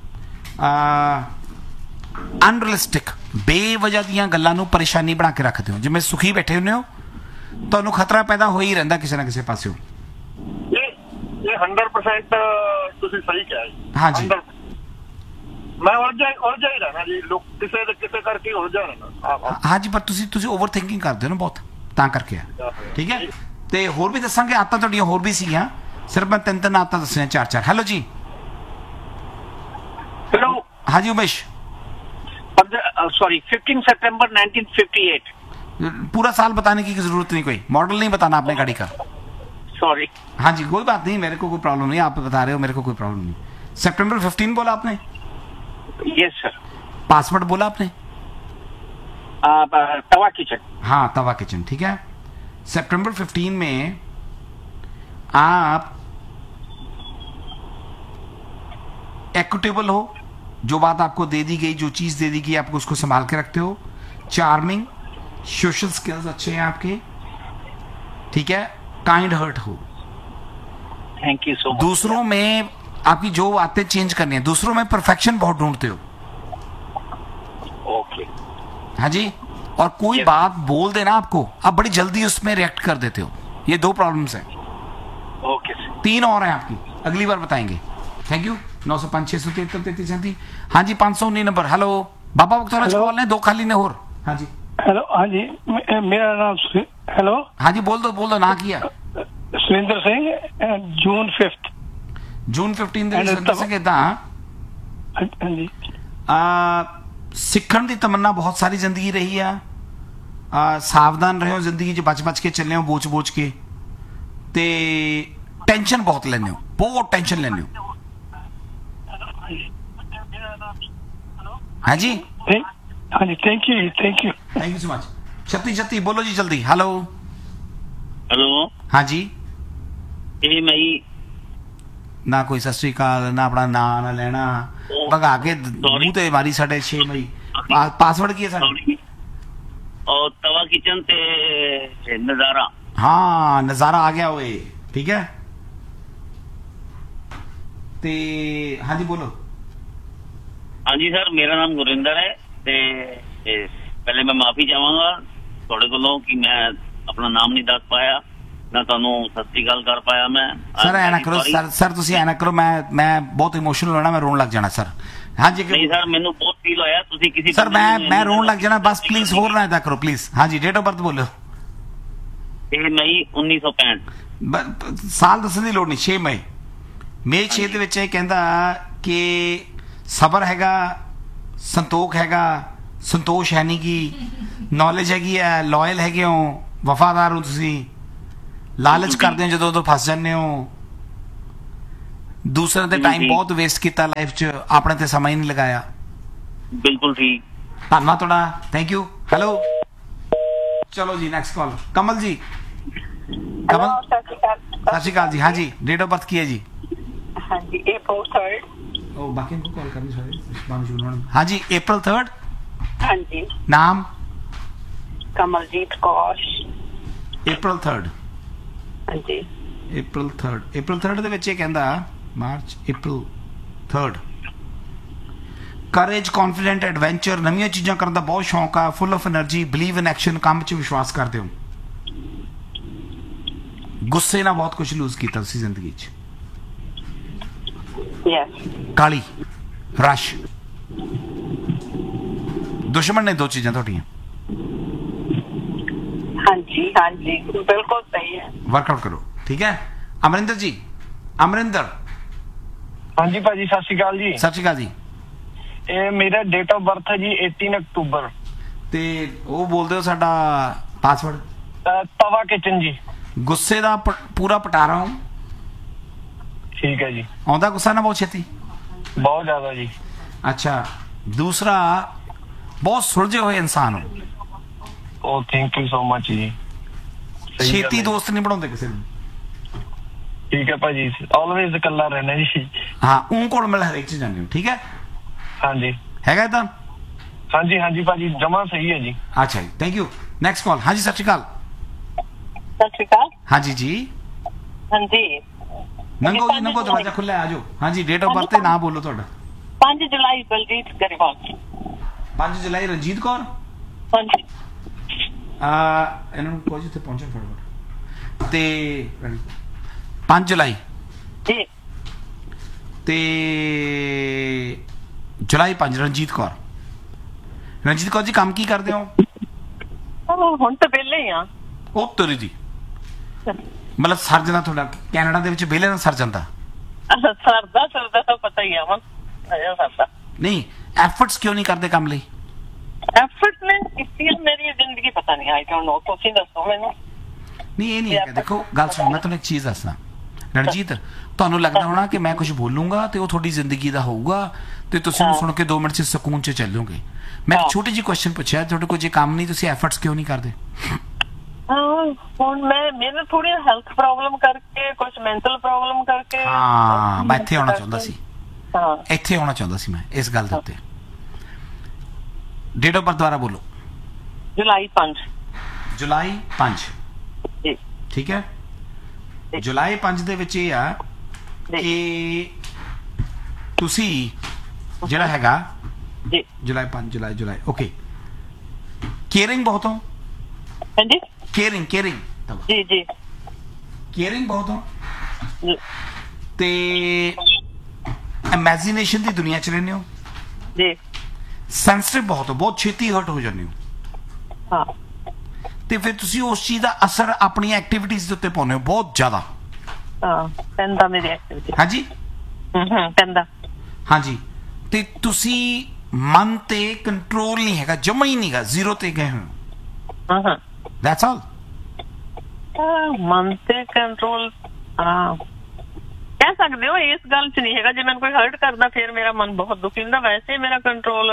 ਅਨਰੀਅਲਿਸਟਿਕ, ਬੇਵਜ੍ਹਾ ਦੀਆਂ ਗੱਲਾਂ ਨੂੰ ਪਰੇਸ਼ਾਨੀ ਬਣਾ ਕੇ ਰੱਖਦੇ ਹੋ। ਜਿਵੇਂ ਸੁਖੀ ਬੈਠੇ ਹੁੰਦੇ ਹੋ, ਤੁਹਾਨੂੰ ਖਤਰਾ ਪੈਦਾ ਹੋ ਹੀ ਰਹਿੰਦਾ ਕਿਸੇ ਨਾ ਕਿਸੇ ਪਾਸਿਓਂ। ਇਹ 100% ਤੁਸੀਂ ਸਹੀ ਕਿਹਾ ਜੀ। ਹਾਂਜੀ ਮੈਂ ਉਲਝਾ ਹੀ ਰਹਿਣਾ ਜੀ, ਲੋਕ ਕਿਸੇ ਕਰਕੇ ਉਲਝਾ ਰਹਿਣਾ। ਹਾਂਜੀ ਪਰ ਤੁਸੀਂ ਓਵਰ ਥਿੰਕਿੰਗ ਕਰਦੇ ਹੋ ਨਾ ਬਹੁਤ, ਤਾਂ ਕਰਕੇ ਆ। ਠੀਕ ਹੈ ਤੇ ਹੋਰ ਵੀ ਦੱਸਾਂਗੇ, ਆਦਤਾਂ ਤੁਹਾਡੀਆਂ ਹੋਰ ਵੀ ਸੀਗੀਆਂ, ਸਿਰਫ ਮੈਂ ਤਿੰਨ ਆਦਤਾਂ ਦੱਸੀਆਂ, ਚਾਰ। ਹੈਲੋ ਜੀ। हेलो हाँ जी उमेश। 15 सितंबर 1958। पूरा साल बताने की जरूरत नहीं, कोई मॉडल नहीं बताना आपने गाड़ी का। सॉरी। हाँ जी, कोई बात नहीं, मेरे को कोई प्रॉब्लम नहीं, आप बता रहे हो, मेरे को कोई प्रॉब्लम नहीं। सितंबर 15 बोला आपने? Yes sir. पासवर्ड बोला आपने? तवा किचन। हाँ, तवा किचन, ठीक है। सितंबर 15 में आप इक्विटेबल हो, जो बात आपको दे दी गई, जो चीज दे दी गई, आपको उसको संभाल के रखते हो। चार्मिंग, सोशल स्किल्स अच्छे हैं आपके, ठीक है। काइंड हर्ट हो। Thank you so much. दूसरों में आपकी जो बातें चेंज करनी है, दूसरों में परफेक्शन बहुत ढूंढते हो। ओके। हाँ जी, और कोई Yes. बात बोल देना आपको, आप बड़ी जल्दी उसमें रिएक्ट कर देते हो। ये 2 प्रॉब्लम्स हैं। Okay sir. 3 और हैं आपकी, अगली बार बताएंगे। Thank you. 905 673 33 हाँ जी, 519 नंबर। हेलो, बाबा बख्तौर कॉल है, 2 खाली ने और। हाँ जी, हेलो। हाँ जी, मेरा नाम हेलो। हाँ जी, बोल दो ना किया। सुरेंद्र सिंह, जून 5th। जून 15 से कहता हाँ जी। ਸਿੱਖਣ ਦੀ ਤਮੰਨਾ ਬਹੁਤ ਸਾਰੀ ਜ਼ਿੰਦਗੀ ਰਹੀ ਆ। ਸਾਵਧਾਨ ਰਹੋ ਜ਼ਿੰਦਗੀ 'ਚ, ਬਚ ਕੇ ਚੱਲਿਓ, ਬੋਚ ਕੇ, ਤੇ ਟੈਨਸ਼ਨ ਬਹੁਤ ਲੈਂਦੇ ਹੋ, ਬਹੁਤ ਟੈਨਸ਼ਨ ਲੈਂਦੇ ਹੋ। हाँ जी, हाँ जी, thank you thank you so much. 36 बोलो जी जल्दी। Hello hello. हाँ जी, ਇਹ ਮਈ ना कोई सत श्री अकाल, ना अपना ना ना लेना, भगा के मुंह ते मारी। 6 मई पासवर्ड की है साਡਾ? और तवा किचन ते नजारा। हाँ, नजारा आ गया ओए, ठीक है। ते हाँ जी बोलो। हाँ जी सर, मेरा नाम गुरिंदर है ते पहले मैं माफी चाहांगा थोड़े कोलों कि मैं अपना नाम नहीं दस पाया, ना ਤੁਹਾਨੂੰ ਸਤਿ ਸ਼੍ਰੀ ਅਕਾਲ ਕਰ ਪਾਇਆ ਮੈਂ। ਸਰ ਐ ਨਾ ਕਰੋ ਸਰ ਤੁਸੀਂ ਐ ਨਾ ਕਰੋ, ਮੈਂ ਬਹੁਤ ਇਮੋਸ਼ਨਲ ਹੋਣਾ, ਮੈਂ ਰੋਣ ਲੱਗ ਜਾਣਾ ਸਰ। हाँ जी, नहीं सर, मैंने बहुत फील होया, ਤੁਸੀਂ किसी सर मैं रोन लग जाना बस, प्लीज होर ना इदा करो प्लीज। हाँ जी, डेट ऑफ बर्थ बोलो। 6 मई 1965। ਸਾਲ ਦੱਸਣ ਦੀ ਲੋੜ ਨਹੀਂ। 6 ਮਈ। ਮਈ 6 ਦੇ ਵਿੱਚ ਇਹ ਕਹਿੰਦਾ ਕਿ ਸਬਰ ਹੈਗਾ, ਸੰਤੋਖ ਹੈਗਾ, ਸੰਤੋਸ਼ ਹੈ ਨਹੀਂ ਗੀ, ਨੌਲੇਜ ਹੈਗੀ ਹੈ, ਲਾਇਲ ਹੈਗੇ ਹੋ, ਵਫਾਦਾਰ ਹੋ ਤੁਸੀਂ, ਲਾਲਚ ਕਰਦੇ ਹੋ ਜਦੋਂ ਉਦੋਂ ਫਸ ਜਾਂਦੇ ਹੋ, ਦੂਸਰੇ ਦੇ ਟਾਈਮ ਬਹੁਤ ਵੇਸਟ ਕੀਤਾ ਲਾਈਫ 'ਚ, ਆਪਣੇ ਤੇ ਸਮਾਂ ਹੀ ਨਹੀਂ ਲਗਾਇਆ। ਬਿਲਕੁਲ ਠੀਕ। ਧੰਨਵਾਦ ਤੁਹਾਡਾ, ਥੈਂਕ ਯੂ। ਹੈਲੋ, ਚਲੋ ਜੀ ਨੈਕਸਟ ਕਾਲ। ਕਮਲ ਜੀ। ਕਮਲ, ਸਤਿ ਸ਼੍ਰੀ ਅਕਾਲ ਜੀ। हाँ जी, डेट ऑफ बर्थ की है जी? हाँ जी, April 3rd। ओ बाकी इनको कॉल करनी चाहिए। हाँ जी, April 3rd। हाँ जी। नाम? कमलजीत कौर। April 3rd। हाँ जी। April 3rd। April 3rd ਦੇ ਵਿੱਚ ਇਹ ਕਹਿੰਦਾ March April 3rd। Craze, confident, adventure, ਨਵੀਆਂ ਚੀਜ਼ਾਂ ਕਰਨ ਦਾ ਬਹੁਤ ਸ਼ੌਂਕ ਆ, full of energy, believe in action, ਕੰਮ 'ਚ ਵਿਸ਼ਵਾਸ ਕਰਦੇ ਹੋ, ਗੁੱਸੇ ਨਾਲ ਬਹੁਤ ਕੁਝ ਲੂਜ਼ ਕੀਤਾ ਤੁਸੀਂ ਜ਼ਿੰਦਗੀ 'ਚ। यस। ਕਾਲੀ, ਰਸ਼, ਦੁਸ਼ਮਣ ਨੇ 2 ਚੀਜ਼ਾਂ ਤੁਹਾਡੀਆਂ। हाँ जी, बिल्कुल सही है। वर्कआउट करो, ठीक है। अमरिंदर जी, अमरिंदर। हाँ जी भाजी, सत श्री अकाल जी। सत श्री अकाल जी। ਇਹ ਮੇਰਾ ਡੇਟ ਆਫ ਬਰਥ ਹੈ ਜੀ 18 ਅਕਤੂਬਰ। ਤੇ ਉਹ ਬੋਲਦੇ ਹੋ ਸਾਡਾ ਪਾਸਵਰਡ? ਤਵਾ ਕਿਚਨ ਜੀ। ਗੁੱਸੇ ਦਾ ਪੂਰਾ ਪਟਾਰਾ ਹਾਂ। ਠੀਕ ਹੈ ਜੀ। ਆਉਂਦਾ ਗੁੱਸਾ ਨਾ ਬਹੁਤ ਛੇਤੀ? ਬਹੁਤ ਜ਼ਿਆਦਾ ਜੀ। ਅੱਛਾ, ਦੂਸਰਾ ਬਹੁਤ ਸੁਲਝੇ ਹੋਏ ਇਨਸਾਨ ਹੋ। ਓ ਥੈਂਕ ਯੂ ਸੋ ਮਚ ਜੀ। ਛੇਤੀ ਦੋਸਤ ਨਹੀਂ ਬਣਾਉਂਦੇ ਕਿਸੇ ਨੂੰ। ਠੀਕ ਹੈ ਭਾਜੀ, ਆਲਵੇਜ਼ ਇਕੱਲਾ ਰਹਿਣਾ ਜੀ। ਹਾਂ, ਉਹ ਕੋਲ ਮਿਲ ਹਰੇਕ ਚ ਜਾਂਦੇ ਹੋ, ਠੀਕ ਹੈ। ਹਾਂਜੀ, ਹੈਗਾ ਤਾਂ? ਹਾਂਜੀ ਹਾਂਜੀ ਭਾਜੀ, ਜਮਾ ਸਹੀ ਹੈ ਜੀ। ਅੱਛਾ ਜੀ, ਥੈਂਕ ਯੂ। Next call. ਹਾਂਜੀ, ਸਤਿ ਸ਼੍ਰੀ ਅਕਾਲ। सत श्री अकाल। ਹਾਂਜੀ ਜੀ। हाँ जी। ਨੰਗੋ ਜੀ, ਨੰਗੋ, ਦਰਵਾਜ਼ਾ ਖੁੱਲਾ ਹੈ, ਆ ਜਾਓ। ਹਾਂਜੀ, ਡੇਟ ਆਫ ਬਰਥ ਤੇ ਨਾਮ ਬੋਲੋ ਤੁਹਾਡਾ। 5 जुलाई बलजीत गरीवाल। 5 ਜੁਲਾਈ ਰਣਜੀਤ ਕੌਰ। हाँ जी। ਇਹਨਾਂ ਨੂੰ ਕੋਈ ਜਿੱਥੇ ਪਹੁੰਚਣ ਫਟਾਫਟ। ਤੇ 5 ਜੁਲਾਈ जी। ਤੇ ਜੁਲਾਈ 5, ਰਣਜੀਤ ਕੌਰ। ਰਣਜੀਤ ਕੌਰ ਜੀ, ਕੰਮ ਕੀ ਕਰਦੇ ਹੋ? ਹੁਣ ਤਾਂ ਵਿਹਲੇ ਹੀ ਆ। ਉਹ ਤੇਰੀ ਜੀ, ਮਤਲਬ ਸਰ ਜਾਂਦਾ ਤੁਹਾਡਾ ਕੈਨੇਡਾ ਦੇ ਵਿੱਚ ਵਿਹਲੇ ਨਾਲ ਸਰ ਜਾਂਦਾ? ਸਰਦਾ ਤਾਂ ਪਤਾ ਹੀ ਆ। ਸਰਦਾ ਨਹੀਂ, ਐਫਰਟਸ ਕਿਉਂ ਨਹੀਂ ਕਰਦੇ ਕੰਮ ਲਈ? ਐਫਰਟ ਨੇ ਕੀਤੀ ਮੇਰੀ ਜ਼ਿੰਦਗੀ, ਪਤਾ ਨਹੀਂ, ਆਈ ਡੋਨਟ ਨੋ, ਤੁਸੀਂ ਦੱਸੋ ਮੈਨੂੰ। ਨਹੀਂ ਇਹ ਨਹੀਂ ਹੈਗਾ। ਦੇਖੋ ਗੱਲ ਸੁਣੋ, ਮੈਂ ਤੁਹਾਨੂੰ ਇੱਕ ਚੀਜ਼ ਦੱਸਣਾ ਰਣਜੀਤ, ਤੁਹਾਨੂੰ ਲੱਗਦਾ ਹੋਣਾ ਕਿ ਮੈਂ ਕੁਝ ਬੋਲੂੰਗਾ ਤੇ ਉਹ ਤੁਹਾਡੀ ਜ਼ਿੰਦਗੀ ਦਾ ਹੋਊਗਾ ਤੇ ਤੁਸੀਂ ਉਹਨੂੰ ਸੁਣ ਕੇ 2 ਮਿੰਟ 'ਚ ਸਕੂਨ 'ਚ ਚੱਲੋਗੇ। ਮੈਂ ਇੱਕ ਛੋਟੀ ਜਿਹੀ ਕੁਐਸਚਨ ਪੁੱਛਿਆ, ਤੁਹਾਡੇ ਕੋਲ ਜੇ ਕੰਮ ਨਹੀਂ ਤੁਸੀਂ ਐਫਰਟਸ ਕਿਉਂ ਨਹੀਂ ਕਰਦੇ? ਹੁਣ ਮੈਨੂੰ ਥੋੜੀ ਹੈਲਥ ਪ੍ਰੋਬਲਮ ਕਰਕੇ, ਕੁਝ ਮੈਂਟਲ ਪ੍ਰੋਬਲਮ ਕਰਕੇ। ਹਾਂ, ਮੈਂ ਇੱਥੇ ਆਉਣਾ ਚਾਹੁੰਦਾ ਸੀ, ਹਾਂ ਇੱਥੇ ਆਉਣਾ ਚਾਹੁੰਦਾ ਸੀ ਮੈਂ ਇਸ ਗੱਲ ਦੇ ਉੱਤੇ। ਡੇਟ ਆਫ ਬਰਥ ਦੁਆਰਾ ਬੋਲੋ। ਜੁਲਾਈ 5 ਜੁਲਾਈ 5 ਜੀ। ਠੀਕ ਹੈ, ਜੁਲਾਈ 5 ਦੇ ਵਿੱਚ ਇਹ ਆ ਕਿ ਤੁਸੀਂ ਜਿਹੜਾ ਹੈਗਾ ਜੀ ਜੁਲਾਈ 5 ਜੁਲਾਈ ਓਕੇ, ਕੇਅਰਿੰਗ ਬਹੁਤ ਹੋ। ਹਾਂਜੀ ਕੇਅਰਿੰਗ ਜੀ ਜੀ ਕੇਅਰਿੰਗ ਬਹੁਤ ਹੋ ਜੀ ਤੇ ਇਮੈਜਿਨੇਸ਼ਨ ਦੀ ਦੁਨੀਆ 'ਚ ਰਹਿੰਦੇ ਹੋ। ਜੀ ਸੈਂਸਿਟਿਵ ਬਹੁਤ ਹੋ, ਬਹੁਤ ਛੇਤੀ ਹਰਟ ਹੋ ਜਾਂਦੇ ਹੋ। ਹਾਂ ਤੇ ਫਿਰ ਤੁਸੀਂ ਉਸ ਚੀਜ਼ ਦਾ ਅਸਰ ਆਪਣੀਆਂ ਐਕਟੀਵਿਟੀਜ਼ ਦੇ ਉੱਤੇ ਪਾਉਂਦੇ ਹੋ ਬਹੁਤ ਜ਼ਿਆਦਾ। ਹਾਂ ਪੈਂਦਾ ਮੇਰੀ ਐਕਟੀਵਿਟੀ। ਹਾਂਜੀ ਪੈਂਦਾ। ਹਾਂਜੀ, ਤੇ ਤੁਸੀਂ ਮਨ ਤੇ ਕੰਟਰੋਲ ਨਹੀਂ ਹੈਗਾ, ਜਮਾ ਹੀ ਨਹੀਂਗਾ, ਜ਼ੀਰੋ ਤੇ ਗਏ ਹੋ। ਹਾਂ ਦੈਟਸ ਆਲ। ਮਨ ਤੇ ਕੰਟਰੋਲ ਕਹਿ ਸਕਦੇ ਹੋ, ਇਸ ਗੱਲ 'ਚ ਨਹੀਂ ਹੈਗਾ। ਜੇ ਮੈਨੂੰ ਕੋਈ ਹਰਟ ਕਰਦਾ ਫਿਰ ਮੇਰਾ ਮਨ ਬਹੁਤ ਦੁਖੀ ਹੁੰਦਾ, ਵੈਸੇ ਮੇਰਾ ਕੰਟਰੋਲ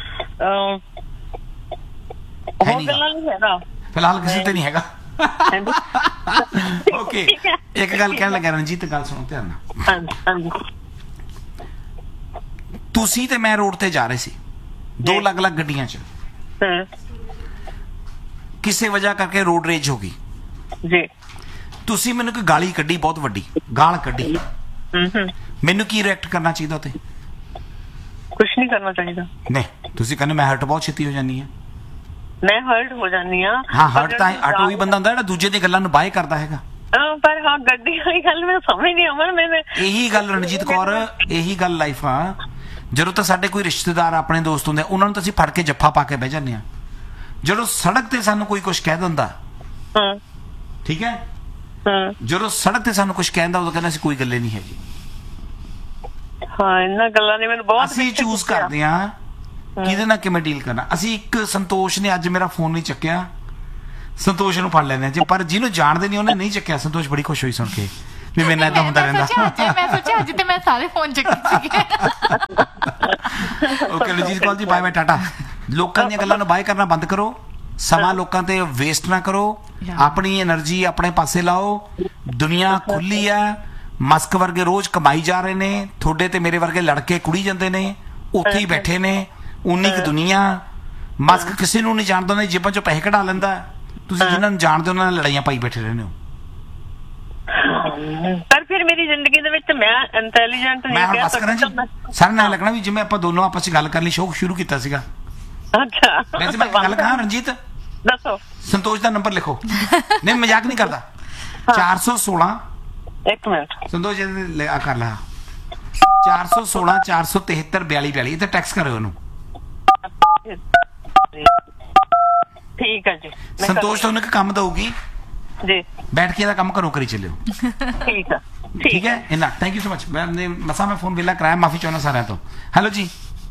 ਉਹ ਗੱਲਾਂ ਨਹੀਂ ਹੈਗਾ ਫਿਲਹਾਲ ਕਿਸੇ ਤੇ ਨਹੀਂ ਹੈਗਾ। ਓਕੇ, ਇੱਕ ਗੱਲ ਕਹਿਣ ਲੱਗਾ ਰਣਜੀਤ, ਗੱਲ ਸੁਣੋ ਧਿਆਨ ਨਾਲ। ਹਾਂਜੀ ਤੁਸੀਂ ਤੇ ਮੈਂ ਰੋਡ ਤੇ ਜਾ ਰਹੇ ਸੀ, 2 ਅਲੱਗ-ਅਲੱਗ ਗੱਡੀਆਂ 'ਚ। ਕਿਸੇ ਵਜ੍ਹਾ ਕਰਕੇ ਰੋਡ ਰੇਜ ਹੋ ਗਈ ਜੀ। ਤੁਸੀਂ ਮੈਨੂੰ ਕੋਈ ਗਾਲੀ ਕੱਢੀ, ਬਹੁਤ ਵੱਡੀ ਗਾਲ ਕੱਢੀ, ਮੈਨੂੰ ਕੀ ਰਿਐਕਟ ਕਰਨਾ ਚਾਹੀਦਾ ਉਤੇ? ਕੁਝ ਨਹੀਂ ਕਰਨਾ ਚਾਹੀਦਾ। ਨਹੀਂ, ਤੁਸੀਂ ਕਹਿੰਦੇ ਮੈਂ ਹਰਟ ਬਹੁਤ ਛੇਤੀ ਹੋ ਜਾਂਦੀ ਹਾਂ। ਮੈਂ ਹਰਟ ਹੋ ਜਾਂਦੀ ਹਾਂ। ਹਾਂ, ਹਰਟ ਤਾਂ ਉਹੀ ਬੰਦਾ ਹੁੰਦਾ ਜਿਹੜਾ ਦੂਜੇ ਦੀ ਗੱਲਾਂ ਨੂੰ ਬਾਏ ਕਰਦਾ ਹੈਗਾ। ਪਰ ਹਾਂ, ਗੱਡੀ ਵਾਲੀ ਗੱਲ ਮੈਂ ਸਮਝ ਨਹੀਂ ਆਉਂਦਾ ਮੈਨੂੰ। ਇਹੀ ਗੱਲ ਰਣਜੀਤ ਕੌਰ, ਇਹੀ ਗੱਲ ਲਾਈਫ ਆ। ਜਦੋਂ ਤਾਂ ਸਾਡੇ ਕੋਈ ਰਿਸ਼ਤੇਦਾਰ ਆਪਣੇ ਦੋਸਤ ਹੁੰਦੇ, ਉਹਨਾਂ ਨੂੰ ਤਾਂ ਅਸੀਂ ਫੜ ਕੇ ਜੱਫਾ ਪਾ ਕੇ ਬਹਿ ਜਾਂਦੇ ਹਾਂ। ਜਦੋਂ ਸੜਕ ਤੇ ਸਾਨੂੰ ਕੋਈ ਕੁਝ ਕਹਿ ਦਿੰਦਾ, ਠੀਕ ਹੈ, ਜਦੋਂ ਸੜਕ ਤੇ ਸਾਨੂੰ ਕੁਝ ਕਹਿੰਦਾ ਉਦੋਂ ਕਹਿੰਦਾ ਅਸੀਂ ਕੋਈ ਗੱਲੇ ਨਹੀਂ ਹੈਗੀ। ਹਾਂ, ਇਹਨਾਂ ਗੱਲਾਂ ਨੇ ਮੈਨੂੰ ਬਹੁਤ। ਅਸੀਂ ਚੂਜ਼ ਕਰਦੇ ਹਾਂ ਕਿਹਦੇ ਨਾਲ ਕਿਵੇਂ ਡੀਲ ਕਰਨਾ। ਅਸੀਂ ਇੱਕ ਸੰਤੋਸ਼ ਨੇ ਅੱਜ ਮੇਰਾ ਫੋਨ ਨਹੀਂ ਚੱਕਿਆ, ਸੰਤੋਸ਼ ਨੂੰ ਫੜ ਲੈਂਦੇ ਹਾਂ, ਪਰ ਜਿਹਨੂੰ ਜਾਣਦੇ ਨਹੀਂ ਉਹਨੇ ਨਹੀਂ ਚੱਕਿਆ। ਸੰਤੋਸ਼ ਬੜੀ ਖੁਸ਼ ਹੋਈ ਸੁਣ ਕੇ ਵੀ ਮੇਰੇ ਨਾਲ ਏਦਾਂ ਹੁੰਦਾ ਰਹਿੰਦਾ। ਮੈਂ ਸੋਚਿਆ ਅੱਜ ਤੇ ਮੈਂ ਸਾਰੇ ਫੋਨ ਚੱਕੇ ਸੀਗੇ। Okay Ranjit Kaur ji, bye bye, Tata. ਲੋਕਾਂ ਦੀਆਂ ਗੱਲਾਂ ਨੂੰ ਬਾਏ ਕਰਨਾ ਬੰਦ ਕਰੋ, ਸਮਾਂ ਲੋਕਾਂ ਤੇ ਵੇਸਟ ਨਾ ਕਰੋ, ਆਪਣੀ એનર્ਜੀ ਆਪਣੇ ਪਾਸੇ ਲਾਓ। ਦੁਨੀਆ ਖੁੱਲੀ ਆ, ਮਸਕ ਵਰਗੇ ਰੋਜ਼ ਕਮਾਈ ਜਾ ਰਹੇ ਨੇ, ਤੁਹਾਡੇ ਤੇ ਮੇਰੇ ਵਰਗੇ ਲੜਕੇ ਕੁੜੀ ਜਾਂਦੇ ਨੇ, ਉੱਥੇ ਹੀ ਬੈਠੇ ਨੇ। ਉਨੀ ਕੁ ਦੁਨੀਆ, ਮਸਕ ਕਿਸੇ ਨੂੰ ਨਹੀਂ ਜਾਣਦਾ, ਨਹੀਂ ਜੇਬਾਂ ਚੋਂ ਪੈਸੇ ਕਢਾ ਲੈਂਦਾ। ਤੁਸੀਂ ਜਿਨ੍ਹਾਂ ਨੂੰ ਜਾਣਦੇ ਉਹਨਾਂ ਨਾਲ ਲੜਾਈਆਂ ਪਾਈ ਬੈਠੇ ਰਹਿੰਦੇ ਹੋ। ਪਰ ਫਿਰ ਮੇਰੀ ਜ਼ਿੰਦਗੀ ਦੇ ਵਿੱਚ ਮੈਂ ਇੰਟੈਲੀਜੈਂਟ ਨਹੀਂ ਕਹਿ ਸਕਦਾ। ਸਾਰਿਆਂ ਨਾਲ ਲੱਗਣਾ ਵੀ ਜਿਵੇਂ ਆਪਾਂ ਦੋਨੋਂ ਆਪਸ 'ਚ ਗੱਲ ਕਰਨ ਲਈ ਸ਼ੌਕ ਸ਼ੁਰੂ ਕੀਤਾ ਸੀਗਾ। ਅੱਛਾ, ਵੈਸੇ ਮੈਂ ਗੱਲ ਕਹਾਂ ਰਣਜੀਤ, ਦੱਸੋ। ਸੰਤੋਸ਼ ਦਾ ਨੰਬਰ ਲਿਖੋ। ਨਹੀਂ, ਮਜ਼ਾਕ ਨਹੀਂ ਕਰਦਾ। 416 ਇੱਕ ਮਿੰਟ ਸੰਤੋਸ਼ ਜੀ ਕਰ ਲਾ, 416 473 4242। ਇਹ ਤੇ ਟੈਕਸ ਕਰਿਓ ਉਹਨੂੰ। ਠੀਕ ਹੈ ਜੀ। ਸੰਤੋਸ਼ ਤੁਹਾਨੂੰ ਇੱਕ ਕੰਮ ਦਊਗੀ ਜੀ, ਬੈਠ ਕੇ ਇਹਦਾ ਕੰਮ ਘਰੋਂ ਕਰੀ ਚੱਲਿਓ। ਠੀਕ ਹੈ ਠੀਕ ਹੈ। ਇੰਨਾ ਥੈਂਕ ਯੂ ਸੋ ਮਚ। ਮੈਂ ਮਸਾ ਮੈਂ ਫੋਨ ਵੇਲਾ ਕਰਾਇਆ, ਮਾਫੀ ਚਾਹੁੰਦਾ ਸਾਰਿਆਂ ਤੋਂ। ਹੈਲੋ ਜੀ,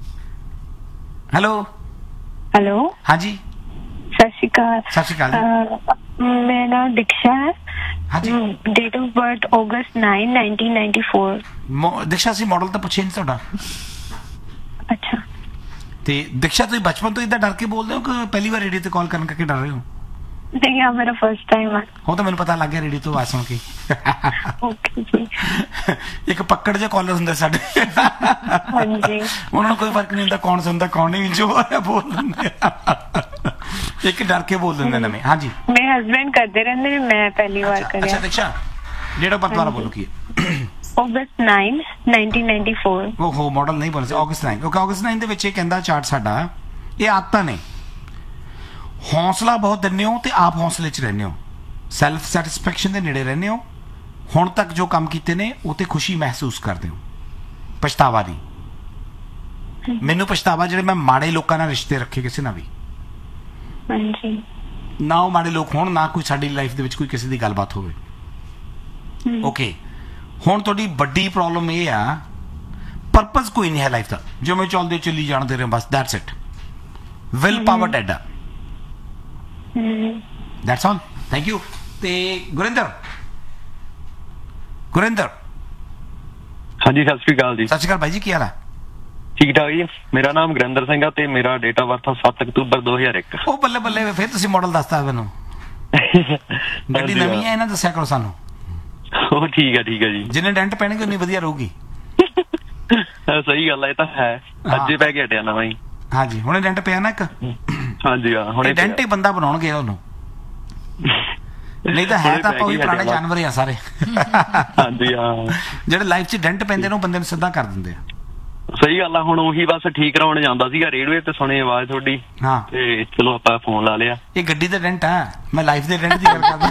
ਹੈਲੋ ਹਾਂਜੀ, ਸਤਿ ਸ਼੍ਰੀ ਅਕਾਲ। ਸਤਿ ਸ਼੍ਰੀ ਅਕਾਲ ਜੀ। ਮੇਰਾ ਨਾਮ ਦੀਕਸ਼ਾ ਹੈ। ਹਾਂਜੀ, date of birth August 9, 1994। Diksha C model ਤਾਂ ਪੁੱਛਿਆ ਨਹੀਂ ਤੁਹਾਡਾ। ਅੱਛਾ, ਤੇ ਦੀਕਸ਼ਾ ਤੁਸੀਂ ਬਚਪਨ ਤੋਂ ਇਦਾਂ ਡਰ ਕੇ ਬੋਲਦੇ ਹੋ ਕਿ ਪਹਿਲੀ ਵਾਰ ਰੇਡੀਓ ਤੇ ਕਾਲ ਕਰਨ ਕਰਕੇ ਡਰ ਰਹੇ ਹੋ? ਨਹੀਂ, ਆ ਮੇਰਾ ਫਰਸਟ ਟਾਈਮ ਹੈ। ਉਹ ਤਾਂ ਮੈਨੂੰ ਪਤਾ ਲੱਗ ਗਿਆ ਰੇਡੀਓ ਤੋਂ ਆਵਾਜ਼ ਸੁਣ ਕੇ। ਓਕੇ ਜੀ। ਇੱਕ ਪੱਕੜ ਜਿਹੇ ਕਾਲਰ ਹੁੰਦੇ ਸਾਡੇ, ਹਾਂਜੀ, ਉਹਨਾਂ ਨੂੰ ਕੋਈ ਫਰਕ ਨਹੀਂ ਹੁੰਦਾ ਕੌਣ ਸੁਣਦਾ ਕੌਣ ਨਹੀਂ, ਜੋ ਆਇਆ ਬੋਲ ਦਿੰਦੇ। ਇੱਕ ਡਰ ਕੇ ਬੋਲ ਦਿੰਦੇ ਨਵੇਂ। ਹਾਂਜੀ, ਮੇਰੇ ਹਸਬੈਂਡ ਕਰਦੇ ਰਹਿੰਦੇ ਨੇ, ਮੈਂ ਪਹਿਲੀ ਵਾਰ ਕਰਿਆ। ਅੱਛਾ ਦੀਕਸ਼ਾ, ਡੇਟ ਆਫ ਬਰਥ ਦੁਆਰਾ ਬੋਲੋ ਕੀ ਹੈ? August 9, 1994। ਉਹ ਮਾਡਲ ਨਹੀਂ ਬੋਲ ਸੀ, August 9। ਓਕੇ, August 9 ਦੇ ਵਿੱਚ ਇਹ ਕਹਿੰਦਾ ਚਾਰਟ ਸਾਡਾ, ਇਹ ਆਦਤਾਂ ਨੇ। ਹੌਸਲਾ ਬਹੁਤ ਦਿੰਦੇ ਹੋ ਤੇ ਆਪ ਹੌਸਲੇ 'ਚ ਰਹਿੰਦੇ ਹੋ, ਸੈਲਫ ਸੈਟਿਸਫੈਕਸ਼ਨ ਦੇ ਨੇੜੇ ਰਹਿੰਦੇ ਹੋ। ਹੁਣ ਤੱਕ ਜੋ ਕੰਮ ਕੀਤੇ ਨੇ ਉਹ ਤੇ ਖੁਸ਼ੀ ਮਹਿਸੂਸ ਕਰਦੇ ਹੋ, ਪਛਤਾਵਾ ਨਹੀਂ। ਮੈਨੂੰ ਪਛਤਾਵਾ ਜਿਹੜੇ ਮੈਂ ਮਾੜੇ ਲੋਕਾਂ ਨਾਲ ਰਿਸ਼ਤੇ ਰੱਖੇ ਕਿਸੇ ਨਾਲ ਵੀ। ਹਾਂਜੀ, ਨਾ ਉਹ ਮਾੜੇ ਲੋਕ ਹੋਣ, ਨਾ ਕੋਈ ਸਾਡੀ ਲਾਈਫ ਦੇ ਵਿੱਚ ਕੋਈ ਕਿਸੇ ਦੀ ਗੱਲਬਾਤ ਹੋਵੇ। ਓਕੇ, ਹੁਣ ਤੁਹਾਡੀ ਵੱਡੀ ਪ੍ਰੋਬਲਮ ਇਹ ਆ, ਪਰਪਸ ਕੋਈ ਨਹੀਂ ਹੈ ਲਾਈਫ ਦਾ, ਜਿਵੇਂ ਚੱਲਦੇ ਚੱਲੀ ਜਾਣਦੇ ਰਹੇ ਬਸ, that's it. Will power dad ਆ, ਦੈਟਸ ਆਲ। Thank you. ਤੇ ਗੁਰਿੰਦਰ ਗੁਰਿੰਦਰ ਹਾਂਜੀ ਸਤਿ ਸ਼੍ਰੀ ਅਕਾਲ ਜੀ। ਸਤਿ ਸ਼੍ਰੀ ਅਕਾਲ ਬਾਈ ਜੀ, ਕੀ ਹਾਲ ਹੈ? ਠੀਕ ਠਾਕ ਜੀ। ਮੇਰਾ ਨਾਮ ਗੁਰਿੰਦਰ ਸਿੰਘ ਆ ਤੇ ਮੇਰਾ ਡੇਟ ਆਫ ਬਰਥ 7 ਅਕਤੂਬਰ 2001। ਉਹ ਬੱਲੇ ਬੱਲੇ, ਫਿਰ ਤੁਸੀਂ ਮਾਡਲ ਦੱਸਤਾ ਮੈਨੂੰ। ਗੱਡੀ ਨਵੀਂ ਹੈ, ਇਹਨਾਂ ਦੱਸਿਆ ਕਰੋ ਸਾਨੂੰ। ਉਹ ਠੀਕ ਹੈ ਜੀ। ਜਿੰਨੇ ਡੈਂਟ ਪੈਣਗੇ ਉਨੀ ਵਧੀਆ ਰਹੂਗੀ। ਸਹੀ ਗੱਲ ਹੈ, ਇਹ ਤਾਂ ਹੈ। ਅੱਜੇ ਪੈ ਕੇ ਹਟਿਆ ਨਵਾਂ ਹੀ। ਹਾਂਜੀ, ਹੁਣੇ ਡੈਂਟ ਪਿਆ ਨਾ ਇੱਕ। ਹਾਂਜੀ ਹਾਂ, ਹੁਣੇ ਡੈਂਟ ਹੀ ਬੰਦਾ ਬਣਾਉਣਗੇ ਉਹਨੂੰ, ਨਹੀਂ ਤਾਂ ਹੈ ਤਾਂ ਆਪਾਂ ਉਹੀ ਪੁਰਾਣੇ ਜਾਨਵਰ ਆ ਸਾਰੇ। ਹਾਂਜੀ ਹਾਂ, ਜਿਹੜੇ ਲਾਈਫ 'ਚ ਡੈਂਟ ਪੈਂਦੇ ਨੇ ਉਹ ਬੰਦੇ ਨੂੰ ਸਿੱਧਾ ਕਰ ਦਿੰਦੇ ਆ। ਸਹੀ ਗੱਲ ਆ। ਹੁਣ ਉਹੀ ਬਸ ਠੀਕ ਕਰਾਉਣ ਜਾਂਦਾ ਸੀਗਾ, ਰੇਡੀਓ ਤੇ ਸੁਣੀ ਆਵਾਜ਼ ਤੁਹਾਡੀ। ਹਾਂ, ਤੇ ਚਲੋ ਆਪਾਂ ਫੋਨ ਲਾ ਲਿਆ। ਇਹ ਗੱਡੀ ਦਾ ਡੈਂਟ ਆ, ਮੈਂ ਲਾਈਫ ਦੇ ਡੈਂਟ ਦੀ ਗੱਲ ਕਰਦਾ।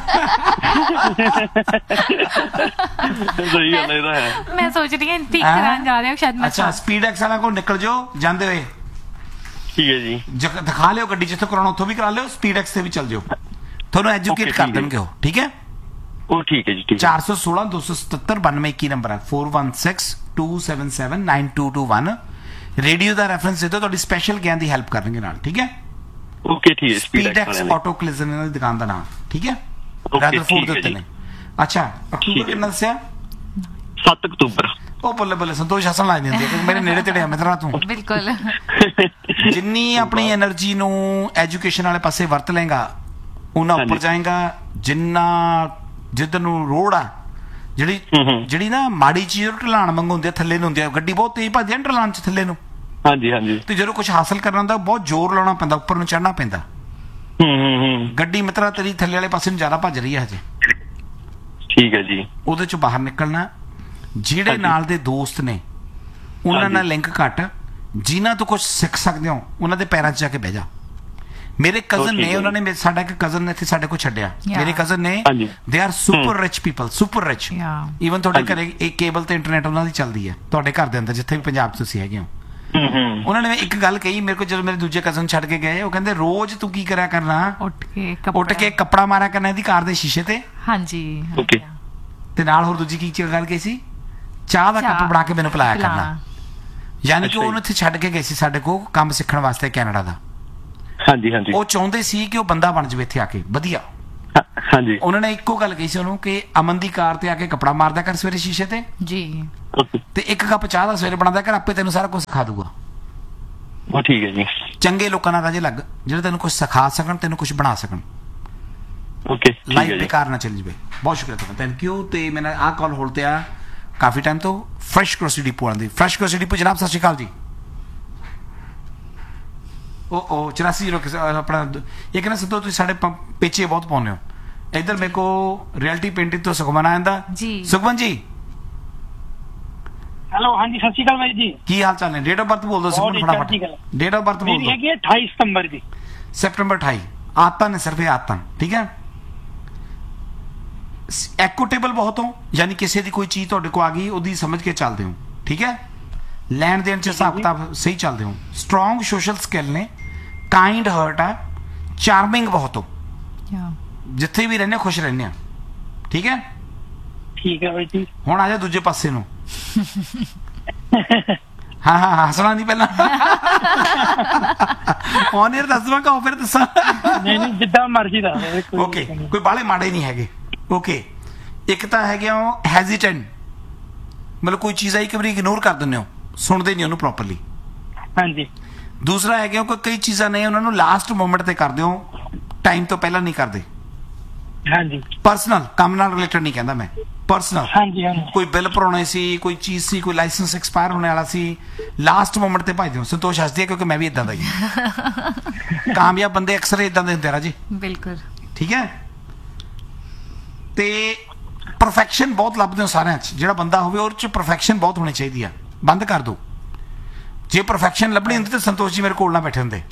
ਸਹੀ ਗੱਲ ਇਹ ਤਾਂ ਹੈ। ਮੈਂ ਸੋਚ ਰਹੀ ਹਾਂ ਠੀਕ ਕਰਾਉਣ ਜਾ ਰਹੇ ਹੋ ਸ਼ਾਇਦ। ਅੱਛਾ, ਸਪੀਡ ਐਕਸ ਵਾਲਾ ਕੋਲ ਨਿਕਲ ਜਾਓ ਜਾਂਦੇ ਹੋਏ। ਠੀਕ ਹੈ ਜੀ। ਦਿਖਾ ਲਿਓ ਗੱਡੀ, ਜਿੱਥੋਂ ਕਰਾਉਣਾ ਉੱਥੋਂ ਵੀ ਕਰਾ ਲਿਓ, ਸਪੀਡ ਐਕਸ ਤੇ ਵੀ ਚੱਲ ਜਾਓ, ਤੁਹਾਨੂੰ ਐਜੂਕੇਟ ਕਰ ਦੇਣਗੇ ਉਹ। ਠੀਕ ਹੈ, ਉਹ ਠੀਕ ਹੈ ਜੀ। ਠੀਕ 416 277 9221 ਨੰਬਰ ਹੈ, 4162779221। ਰੇਡੀਓ ਦਾ ਰੈਫਰੈਂਸ ਦੇ ਦਿਓ, ਤੁਹਾਡੀ ਸਪੈਸ਼ਲ ਗਿਆਨ ਦੀ ਹੈਲਪ ਕਰਨਗੇ ਨਾਲ। ਠੀਕ ਹੈ, ਓਕੇ ਠੀਕ ਹੈ। ਸਪੀਡ ਐਕਸ ਆਟੋ ਕਲਿਜ਼ਨ ਇਹਨਾਂ ਦੀ ਦੁਕਾਨ ਦਾ ਨਾਮ। ਠੀਕ ਹੈ, ਰਾਦਰਫੋਰਡ ਦੇ ਉੱਤੇ ਨੇ। ਅੱਛਾ, ਅਕਤੂਬਰ ਕਿੰਨਾ ਦੱਸਿਆ? 7 ਅਕਤੂਬਰ। ਉਹ ਬੱਲੇ ਬੱਲੇ, ਸੰਤੋਸ਼ ਹੱਸਣ ਲੱਗ ਜਾਂਦੀ ਹੈ, ਮੇਰੇ ਨੇੜੇ ਤੇੜੇ ਆ ਮਿੱਤਰਾ ਤੂੰ। ਬਿਲਕੁਲ। ਜਿੰਨੀ ਆਪਣੀ એનર્ਜੀ ਨੂੰ ਐਜੂਕੇਸ਼ਨ ਵਾਲੇ ਪਾਸੇ ਵਰਤ ਲੇਗਾ ਉਹਨਾਂ ਉੱਪਰ ਜਾਏਗਾ। ਜਿੰਨਾ ਜਿੱਧਰ ਨੂੰ ਰੋਡ ਆ, ਜਿਹੜੀ ਨਾ ਮਾੜੀ ਚੀਜ਼ ਢਲਾਣ ਵਾਂਗ ਹੁੰਦੀ ਆ, ਥੱਲੇ ਨੂੰ ਹੁੰਦੀ ਆ, ਗੱਡੀ ਬਹੁਤ ਤੇਜ਼ ਭੱਜਦੀ ਆ ਢਲਾਣ 'ਚ ਥੱਲੇ ਨੂੰ। ਹਾਂਜੀ। ਤੇ ਜਦੋਂ ਕੁਝ ਹਾਸਲ ਕਰਨਾ ਹੁੰਦਾ ਬਹੁਤ ਜ਼ੋਰ ਲਾਉਣਾ ਪੈਂਦਾ, ਉੱਪਰ ਨੂੰ ਚੜ੍ਹਨਾ ਪੈਂਦਾ। ਗੱਡੀ ਮਿੱਤਰਾ ਤੇਰੀ ਥੱਲੇ ਵਾਲੇ ਪਾਸੇ ਨੂੰ ਜ਼ਿਆਦਾ ਭੱਜ ਰਹੀ ਹੈ ਹਜੇ। ਠੀਕ ਹੈ ਜੀ। ਉਹਦੇ 'ਚੋਂ ਬਾਹਰ ਨਿਕਲਣਾ। ਜਿਹੜੇ ਨਾਲ ਦੇ ਦੋਸਤ ਨੇ ਉਹਨਾਂ ਨਾਲ ਲਿੰਕ ਘੱਟ, ਜਿਨ੍ਹਾਂ ਤੋਂ ਕੁਝ ਸਿੱਖ ਸਕਦੇ ਹੋ ਉਹਨਾਂ ਦੇ ਪੈਰਾਂ 'ਚ ਜਾ ਕੇ ਬਹਿ ਜਾ। ਮੇਰੇ ਕਜ਼ਨ ਨੇ, ਉਹਨਾਂ ਨੇ ਸਾਡਾ ਇੱਕ ਕਜ਼ਨ ਨੇ ਇੱਥੇ ਸਾਡੇ ਕੋਲ ਛੱਡਿਆ। ਮੇਰੇ ਕਜ਼ਨ ਨੇ, they are super rich people, super rich. Even ਤੁਹਾਡੇ ਘਰੇ ਇੱਕ ਕੇਬਲ ਤੇ ਇੰਟਰਨੈਟ ਉਹਨਾਂ ਦੀ ਚੱਲਦੀ ਹੈ, ਤੁਹਾਡੇ ਘਰ ਦੇ ਅੰਦਰ ਜਿੱਥੇ ਵੀ ਪੰਜਾਬ 'ਚ ਤੁਸੀਂ ਹੈਗੇ ਹੋ। ਉਹਨਾਂ ਨੇ ਇੱਕ ਗੱਲ ਕਹੀ ਮੇਰੇ ਕੋਲ, ਜਦੋਂ ਮੇਰੇ ਦੂਜੇ ਕਜ਼ਨ ਛੱਡ ਕੇ ਗਏ, ਉਹ ਕਹਿੰਦੇ ਰੋਜ਼ ਤੂੰ ਕੀ ਕਰਿਆ ਕਰਨਾ, ਉੱਠ ਕੇ ਕੱਪੜਾ ਮਾਰਿਆ ਕਰਨਾ ਇਹਦੀ ਕਾਰ ਦੇ ਸ਼ੀਸ਼ੇ ਤੇ। ਹਾਂਜੀ। ਤੇ ਨਾਲ ਹੋਰ ਦੂਜੀ ਕੀ ਗੱਲ ਕਹੀ ਸੀ, ਚਾਹ ਦਾ ਕੱਪ ਬਣਾ ਕੇ ਮੈਨੂੰ ਪਿਲਾਇਆ ਕਰਨਾ। ਯਾਨੀ ਕਿ ਉਹਨੂੰ ਇੱਥੇ ਛੱਡ ਕੇ ਗਏ ਸੀ ਸਾਡੇ ਕੋਲ ਕੰਮ ਸਿੱਖਣ ਵਾਸਤੇ, ਕੈਨੇਡਾ ਦਾ। ਹਾਂਜੀ। ਉਹ ਚਾਹੁੰਦੇ ਸੀ ਕਿ ਉਹ ਬੰਦਾ ਬਣ ਜਾਵੇ ਇੱਥੇ ਆ ਕੇ ਵਧੀਆ। ਹਾਂਜੀ। ਉਹਨਾਂ ਨੇ ਇੱਕੋ ਗੱਲ ਕਹੀ ਸੀ ਉਹਨੂੰ ਕਿ ਅਮਨ ਦੀ ਕਾਰ ਤੇ ਆ ਕੇ ਕੱਪੜਾ ਮਾਰਦਾ ਕਰ ਸਵੇਰੇ ਸ਼ੀਸ਼ੇ ਤੇ ਜੀ, ਤੇ ਇੱਕ ਕੱਪ ਚਾਹ ਦਾ ਸਵੇਰੇ ਬਣਾਦਾ ਕਰ, ਆਪੇ ਤੈਨੂੰ ਸਾਰਾ ਕੁਝ ਸਿਖਾ ਦੂਗਾ। ਉਹ ਠੀਕ ਹੈ ਜੀ। ਚੰਗੇ ਲੋਕਾਂ ਨਾਲ ਰਾਜੇ ਲੱਗ, ਜਿਹੜੇ ਤੈਨੂੰ ਕੁਝ ਸਿਖਾ ਸਕਣ, ਤੈਨੂੰ ਕੁਝ ਬਣਾ ਸਕਣ। ਓਕੇ, ਲਾਈਫ ਬੇਕਾਰ ਨਾ ਚੱਲ ਜਾਵੇ। ਬਹੁਤ ਸ਼ੁਕਰੀਆ ਤੁਹਾਡਾ, ਥੈਂਕ ਯੂ। ਤੇ ਮੇਰਾ ਆਹ ਕਾਲ ਹੋਲਡ ਤੇ ਆ ਕਾਫੀ ਟਾਈਮ ਤੋਂ ਫਰੈਸ਼ ਗਰੋਸਰੀ ਡਿਪੂ ਆਉਂਦੀ। ਫਰੈਸ਼ ਗਰੋਸਰੀ ਡਿਪੂ ਜਨਾਬ, ਸਤਿ ਸ਼੍ਰੀ ਅਕਾਲ ਜੀ। ਉਹ 84 ਆਪਣਾ ਇੱਕ ਨਾ ਸਤੋ, ਤੁਸੀਂ ਸਾਡੇ ਪੇਚੇ ਬਹੁਤ ਪਾਉਂਦੇ ਹੋ। ਇੱਧਰ ਮੇਰੇ ਕੋ ਰਿਐਲਿਟੀ ਪੇਂਟਿੰਗ ਤੋਂ ਸੁਖਮਨ ਆ ਜਾਂਦਾ ਜੀ। ਸੁਖਮਨ ਜੀ, ਹੈਲੋ। ਹਾਂਜੀ, ਸਤਿ ਸ਼੍ਰੀ ਅਕਾਲ ਬਾਈ ਜੀ, ਕੀ ਹਾਲ ਚਾਲ ਨੇ? ਡੇਟ ਆਫ ਬਰਥ ਬੋਲ ਦਿਓ ਸੁਖਮਨ, ਫਟਾਫਟ। ਡੇਟ ਆਫ ਬਰਥ ਬੋਲ ਦਿਓ। ਹੈਗੀ 28 ਸਤੰਬਰ ਦੀ। ਸੈਪਟੰਬਰ 28। ਆਤਾਂ ਨੇ ਸਿਰਫ, ਆਤਾਂ। ਠੀਕ ਹੈ, ਐਕੋਟੇਬਲ ਬਹੁਤ ਹੋ, ਯਾਨੀ ਕਿਸੇ ਦੀ ਕੋਈ ਚੀਜ਼ ਤੁਹਾਡੇ ਕੋ ਆ ਗਈ ਉਹਦੀ ਸਮਝ ਕੇ ਚੱਲਦੇ ਹੋ। ਠੀਕ ਹੈ, ਲੈਣ ਦੇਣ 'ਚ ਹਿਸਾਬ ਕਿਤਾਬ ਸਹੀ ਚੱਲਦੇ ਹੋ। ਸਟਰੋਂਗ ਸੋਸ਼ਲ ਸਕਿੱਲ ਨੇ, ਕਾइंड ਹਰਟ ਆ, ਚਾਰਮਿੰਗ ਬਹੁਤ ਹੋ, ਜਿੱਥੇ ਵੀ ਰਹਿੰਦੇ ਖੁਸ਼ ਰਹਿੰਦੇ ਆ। ਠੀਕ ਹੈ, ਠੀਕ ਹੈ ਬਾਈ ਜੀ। ਹੁਣ ਆ ਜਾ ਦੂਜੇ ਪਾਸੇ ਨੂੰ। ਹਾਂ ਹੱਸਣਾ ਨਹੀਂ ਪਹਿਲਾਂ। ਔਨ 에ਅਰ ਦੱਸਵਾ ਕਹੋ ਫਿਰ ਦੱਸਾਂ? ਨਹੀਂ, ਜਿੱਦਾਂ ਮਰਜ਼ੀ ਦੱਸ। ਓਕੇ, ਕੋਈ ਬਾਲੇ ਮਾੜੇ ਨਹੀਂ ਹੈਗੇ। ਓਕੇ, ਇੱਕ ਤਾਂ ਹੈਗੇ ਹੋ ਹੈਜ਼ੀਟੈਂਟ, ਮਤਲਬ ਕੋਈ ਚੀਜ਼ ਆਈ ਕਈ ਵਾਰੀ ਇਗਨੋਰ ਕਰ ਦਿੰਦੇ ਹੋ, ਸੁਣਦੇ ਨਹੀਂ ਉਹਨੂੰ ਪ੍ਰੋਪਰਲੀ। ਹਾਂਜੀ। ਦੂਸਰਾ ਹੈਗੇ ਹੋ ਕਿ ਕਈ ਚੀਜ਼ਾਂ ਨੇ ਉਹਨਾਂ ਨੂੰ ਲਾਸਟ ਮੋਮੈਂਟ ਤੇ ਕਰਦੇ ਹੋ, ਟਾਈਮ ਤੋਂ ਪਹਿਲਾਂ ਨਹੀਂ ਕਰਦੇ। ਹਾਂਜੀ। ਪਰਸਨਲ ਕੰਮ ਨਾਲ ਰਿਲੇਟਡ ਨਹੀਂ ਕਹਿੰਦਾ ਮੈਂ, ਪਰਸਨਲ। ਹਾਂਜੀ। ਕੋਈ ਬਿੱਲ ਭਰਾਉਣੇ ਸੀ, ਕੋਈ ਚੀਜ਼ ਸੀ, ਕੋਈ ਲਾਇਸੈਂਸ ਐਕਸਪਾਇਰ ਹੋਣੇ ਵਾਲਾ ਸੀ, ਲਾਸਟ ਮੋਮੈਂਟ ਤੇ ਭਜਦੇ ਹੋ। ਸੰਤੋਸ਼ ਹੱਸਦੀ ਹੈ ਕਿਉਂਕਿ ਮੈਂ ਵੀ ਇਦਾਂ ਦਾ ਹੀ। ਕਾਮਯਾਬ ਬੰਦੇ ਅਕਸਰ ਇਦਾਂ ਦੇ ਹੁੰਦੇ ਰਾਜੇ। ਬਿਲਕੁਲ। ਠੀਕ ਹੈ, ਤੇ ਪਰਫੈਕਸ਼ਨ ਬਹੁਤ ਲੱਭਦੇ ਹੋ ਸਾਰਿਆਂ 'ਚ। ਜਿਹੜਾ ਬੰਦਾ ਹੋਵੇ ਉਹਦੇ 'ਚ ਪਰਫੈਕਸ਼ਨ ਬਹੁਤ ਹੋਣੀ ਚਾਹੀਦੀ ਆ। ਬੰਦ ਕਰ ਦਿਓ, ਜੇ ਪਰਫੈਕਸ਼ਨ ਲੱਭਣੀ ਹੁੰਦੀ ਤਾਂ ਸੰਤੋਸ਼ ਜੀ ਮੇਰੇ ਕੋਲ ਨਾ ਬੈਠੇ ਹੁੰਦੇ।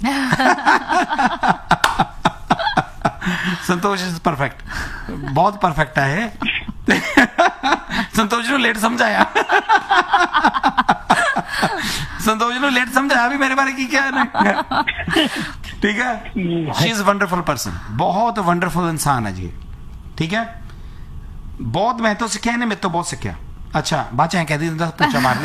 ਸੰਤੋਸ਼ ਇਜ਼ ਪਰਫੈਕਟ, ਬਹੁਤ ਪਰਫੈਕਟ ਹੈ ਇਹ। ਸੰਤੋਸ਼ ਨੂੰ ਲੇਟ ਸਮਝਾਇਆ, ਸੰਤੋਸ਼ ਨੂੰ ਲੇਟ ਸਮਝਾਇਆ ਵੀ ਮੇਰੇ ਬਾਰੇ ਕੀ ਕਿਹਾ ਇਹਨੇ। ਠੀਕ ਹੈ, ਸ਼ੀ ਇਜ਼ ਵੰਡਰਫੁਲ ਪਰਸਨ, ਬਹੁਤ ਵੰਡਰਫੁਲ ਇਨਸਾਨ ਹੈ ਜੀ। ਠੀਕ ਹੈ, ਬਹੁਤ ਮੈਂ ਤੋਂ ਸਿੱਖਿਆ, ਇਹਨੇ ਮੇਰੇ ਤੋਂ ਬਹੁਤ ਸਿੱਖਿਆ। ਅੱਛਾ, ਬਾਅਦ ਚ ਐਂ ਕਹਿ ਦਿੰਦਾ ਪੁੱਛਾ ਮਾਰਨੇ।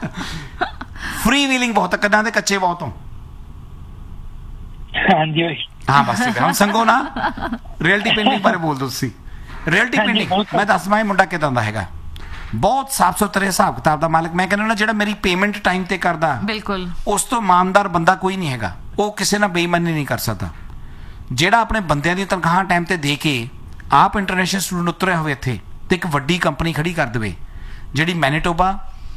ਫ੍ਰੀ ਵੀਲਿੰਗ ਬਹੁਤ, ਕਦਾਂ ਦੇ ਕੱਚੇ ਬਹੁਤ ਹੋ। ਹਾਂਜੀ। ਹਾਂ ਬਸ ਠੀਕ ਹੈ, ਹੁਣ ਸੰਗੋ ਨਾ ਰਿਐਲਿਟੀ ਪੇਂਟਿੰਗ ਬਾਰੇ ਬੋਲ ਦਿਓ ਤੁਸੀਂ। ਰਿਐਲਿਟੀ ਪੇਂਟਿੰਗ ਮੈਂ ਦੱਸਵਾਂ ਇਹ ਮੁੰਡਾ ਕਿਦਾਂ ਦਾ ਹੈਗਾ, ਬਹੁਤ ਸਾਫ ਸੁਥਰੇ ਹਿਸਾਬ ਕਿਤਾਬ ਦਾ ਮਾਲਕ। ਮੈਂ ਕਹਿੰਦਾ ਨਾ ਜਿਹੜਾ ਮੇਰੀ ਪੇਮੈਂਟ ਟਾਈਮ ਤੇ ਕਰਦਾ, ਬਿਲਕੁਲ ਉਸ ਤੋਂ ਇਮਾਨਦਾਰ ਬੰਦਾ ਕੋਈ ਨਹੀਂ ਹੈਗਾ। ਉਹ ਕਿਸੇ ਨਾਲ ਬੇਈਮਾਨੀ ਨਹੀਂ ਕਰ ਸਕਦਾ। ਜਿਹੜਾ ਆਪਣੇ ਬੰਦਿਆਂ ਦੀ ਤਨਖਾਹਾਂ ਟਾਈਮ ਤੇ ਦੇ ਕੇ ਆਪ ਇੰਟਰਨੈਸ਼ਨਲ ਸਟੂਡੈਂਟ ਉਤਰਿਆ ਹੋਵੇ ਇੱਥੇ ਤੇ ਇੱਕ ਵੱਡੀ ਕੰਪਨੀ ਖੜੀ ਕਰ ਦੇਵੇ ਜਿਹੜੀ ਮੈਨੀਟੋਬਾ,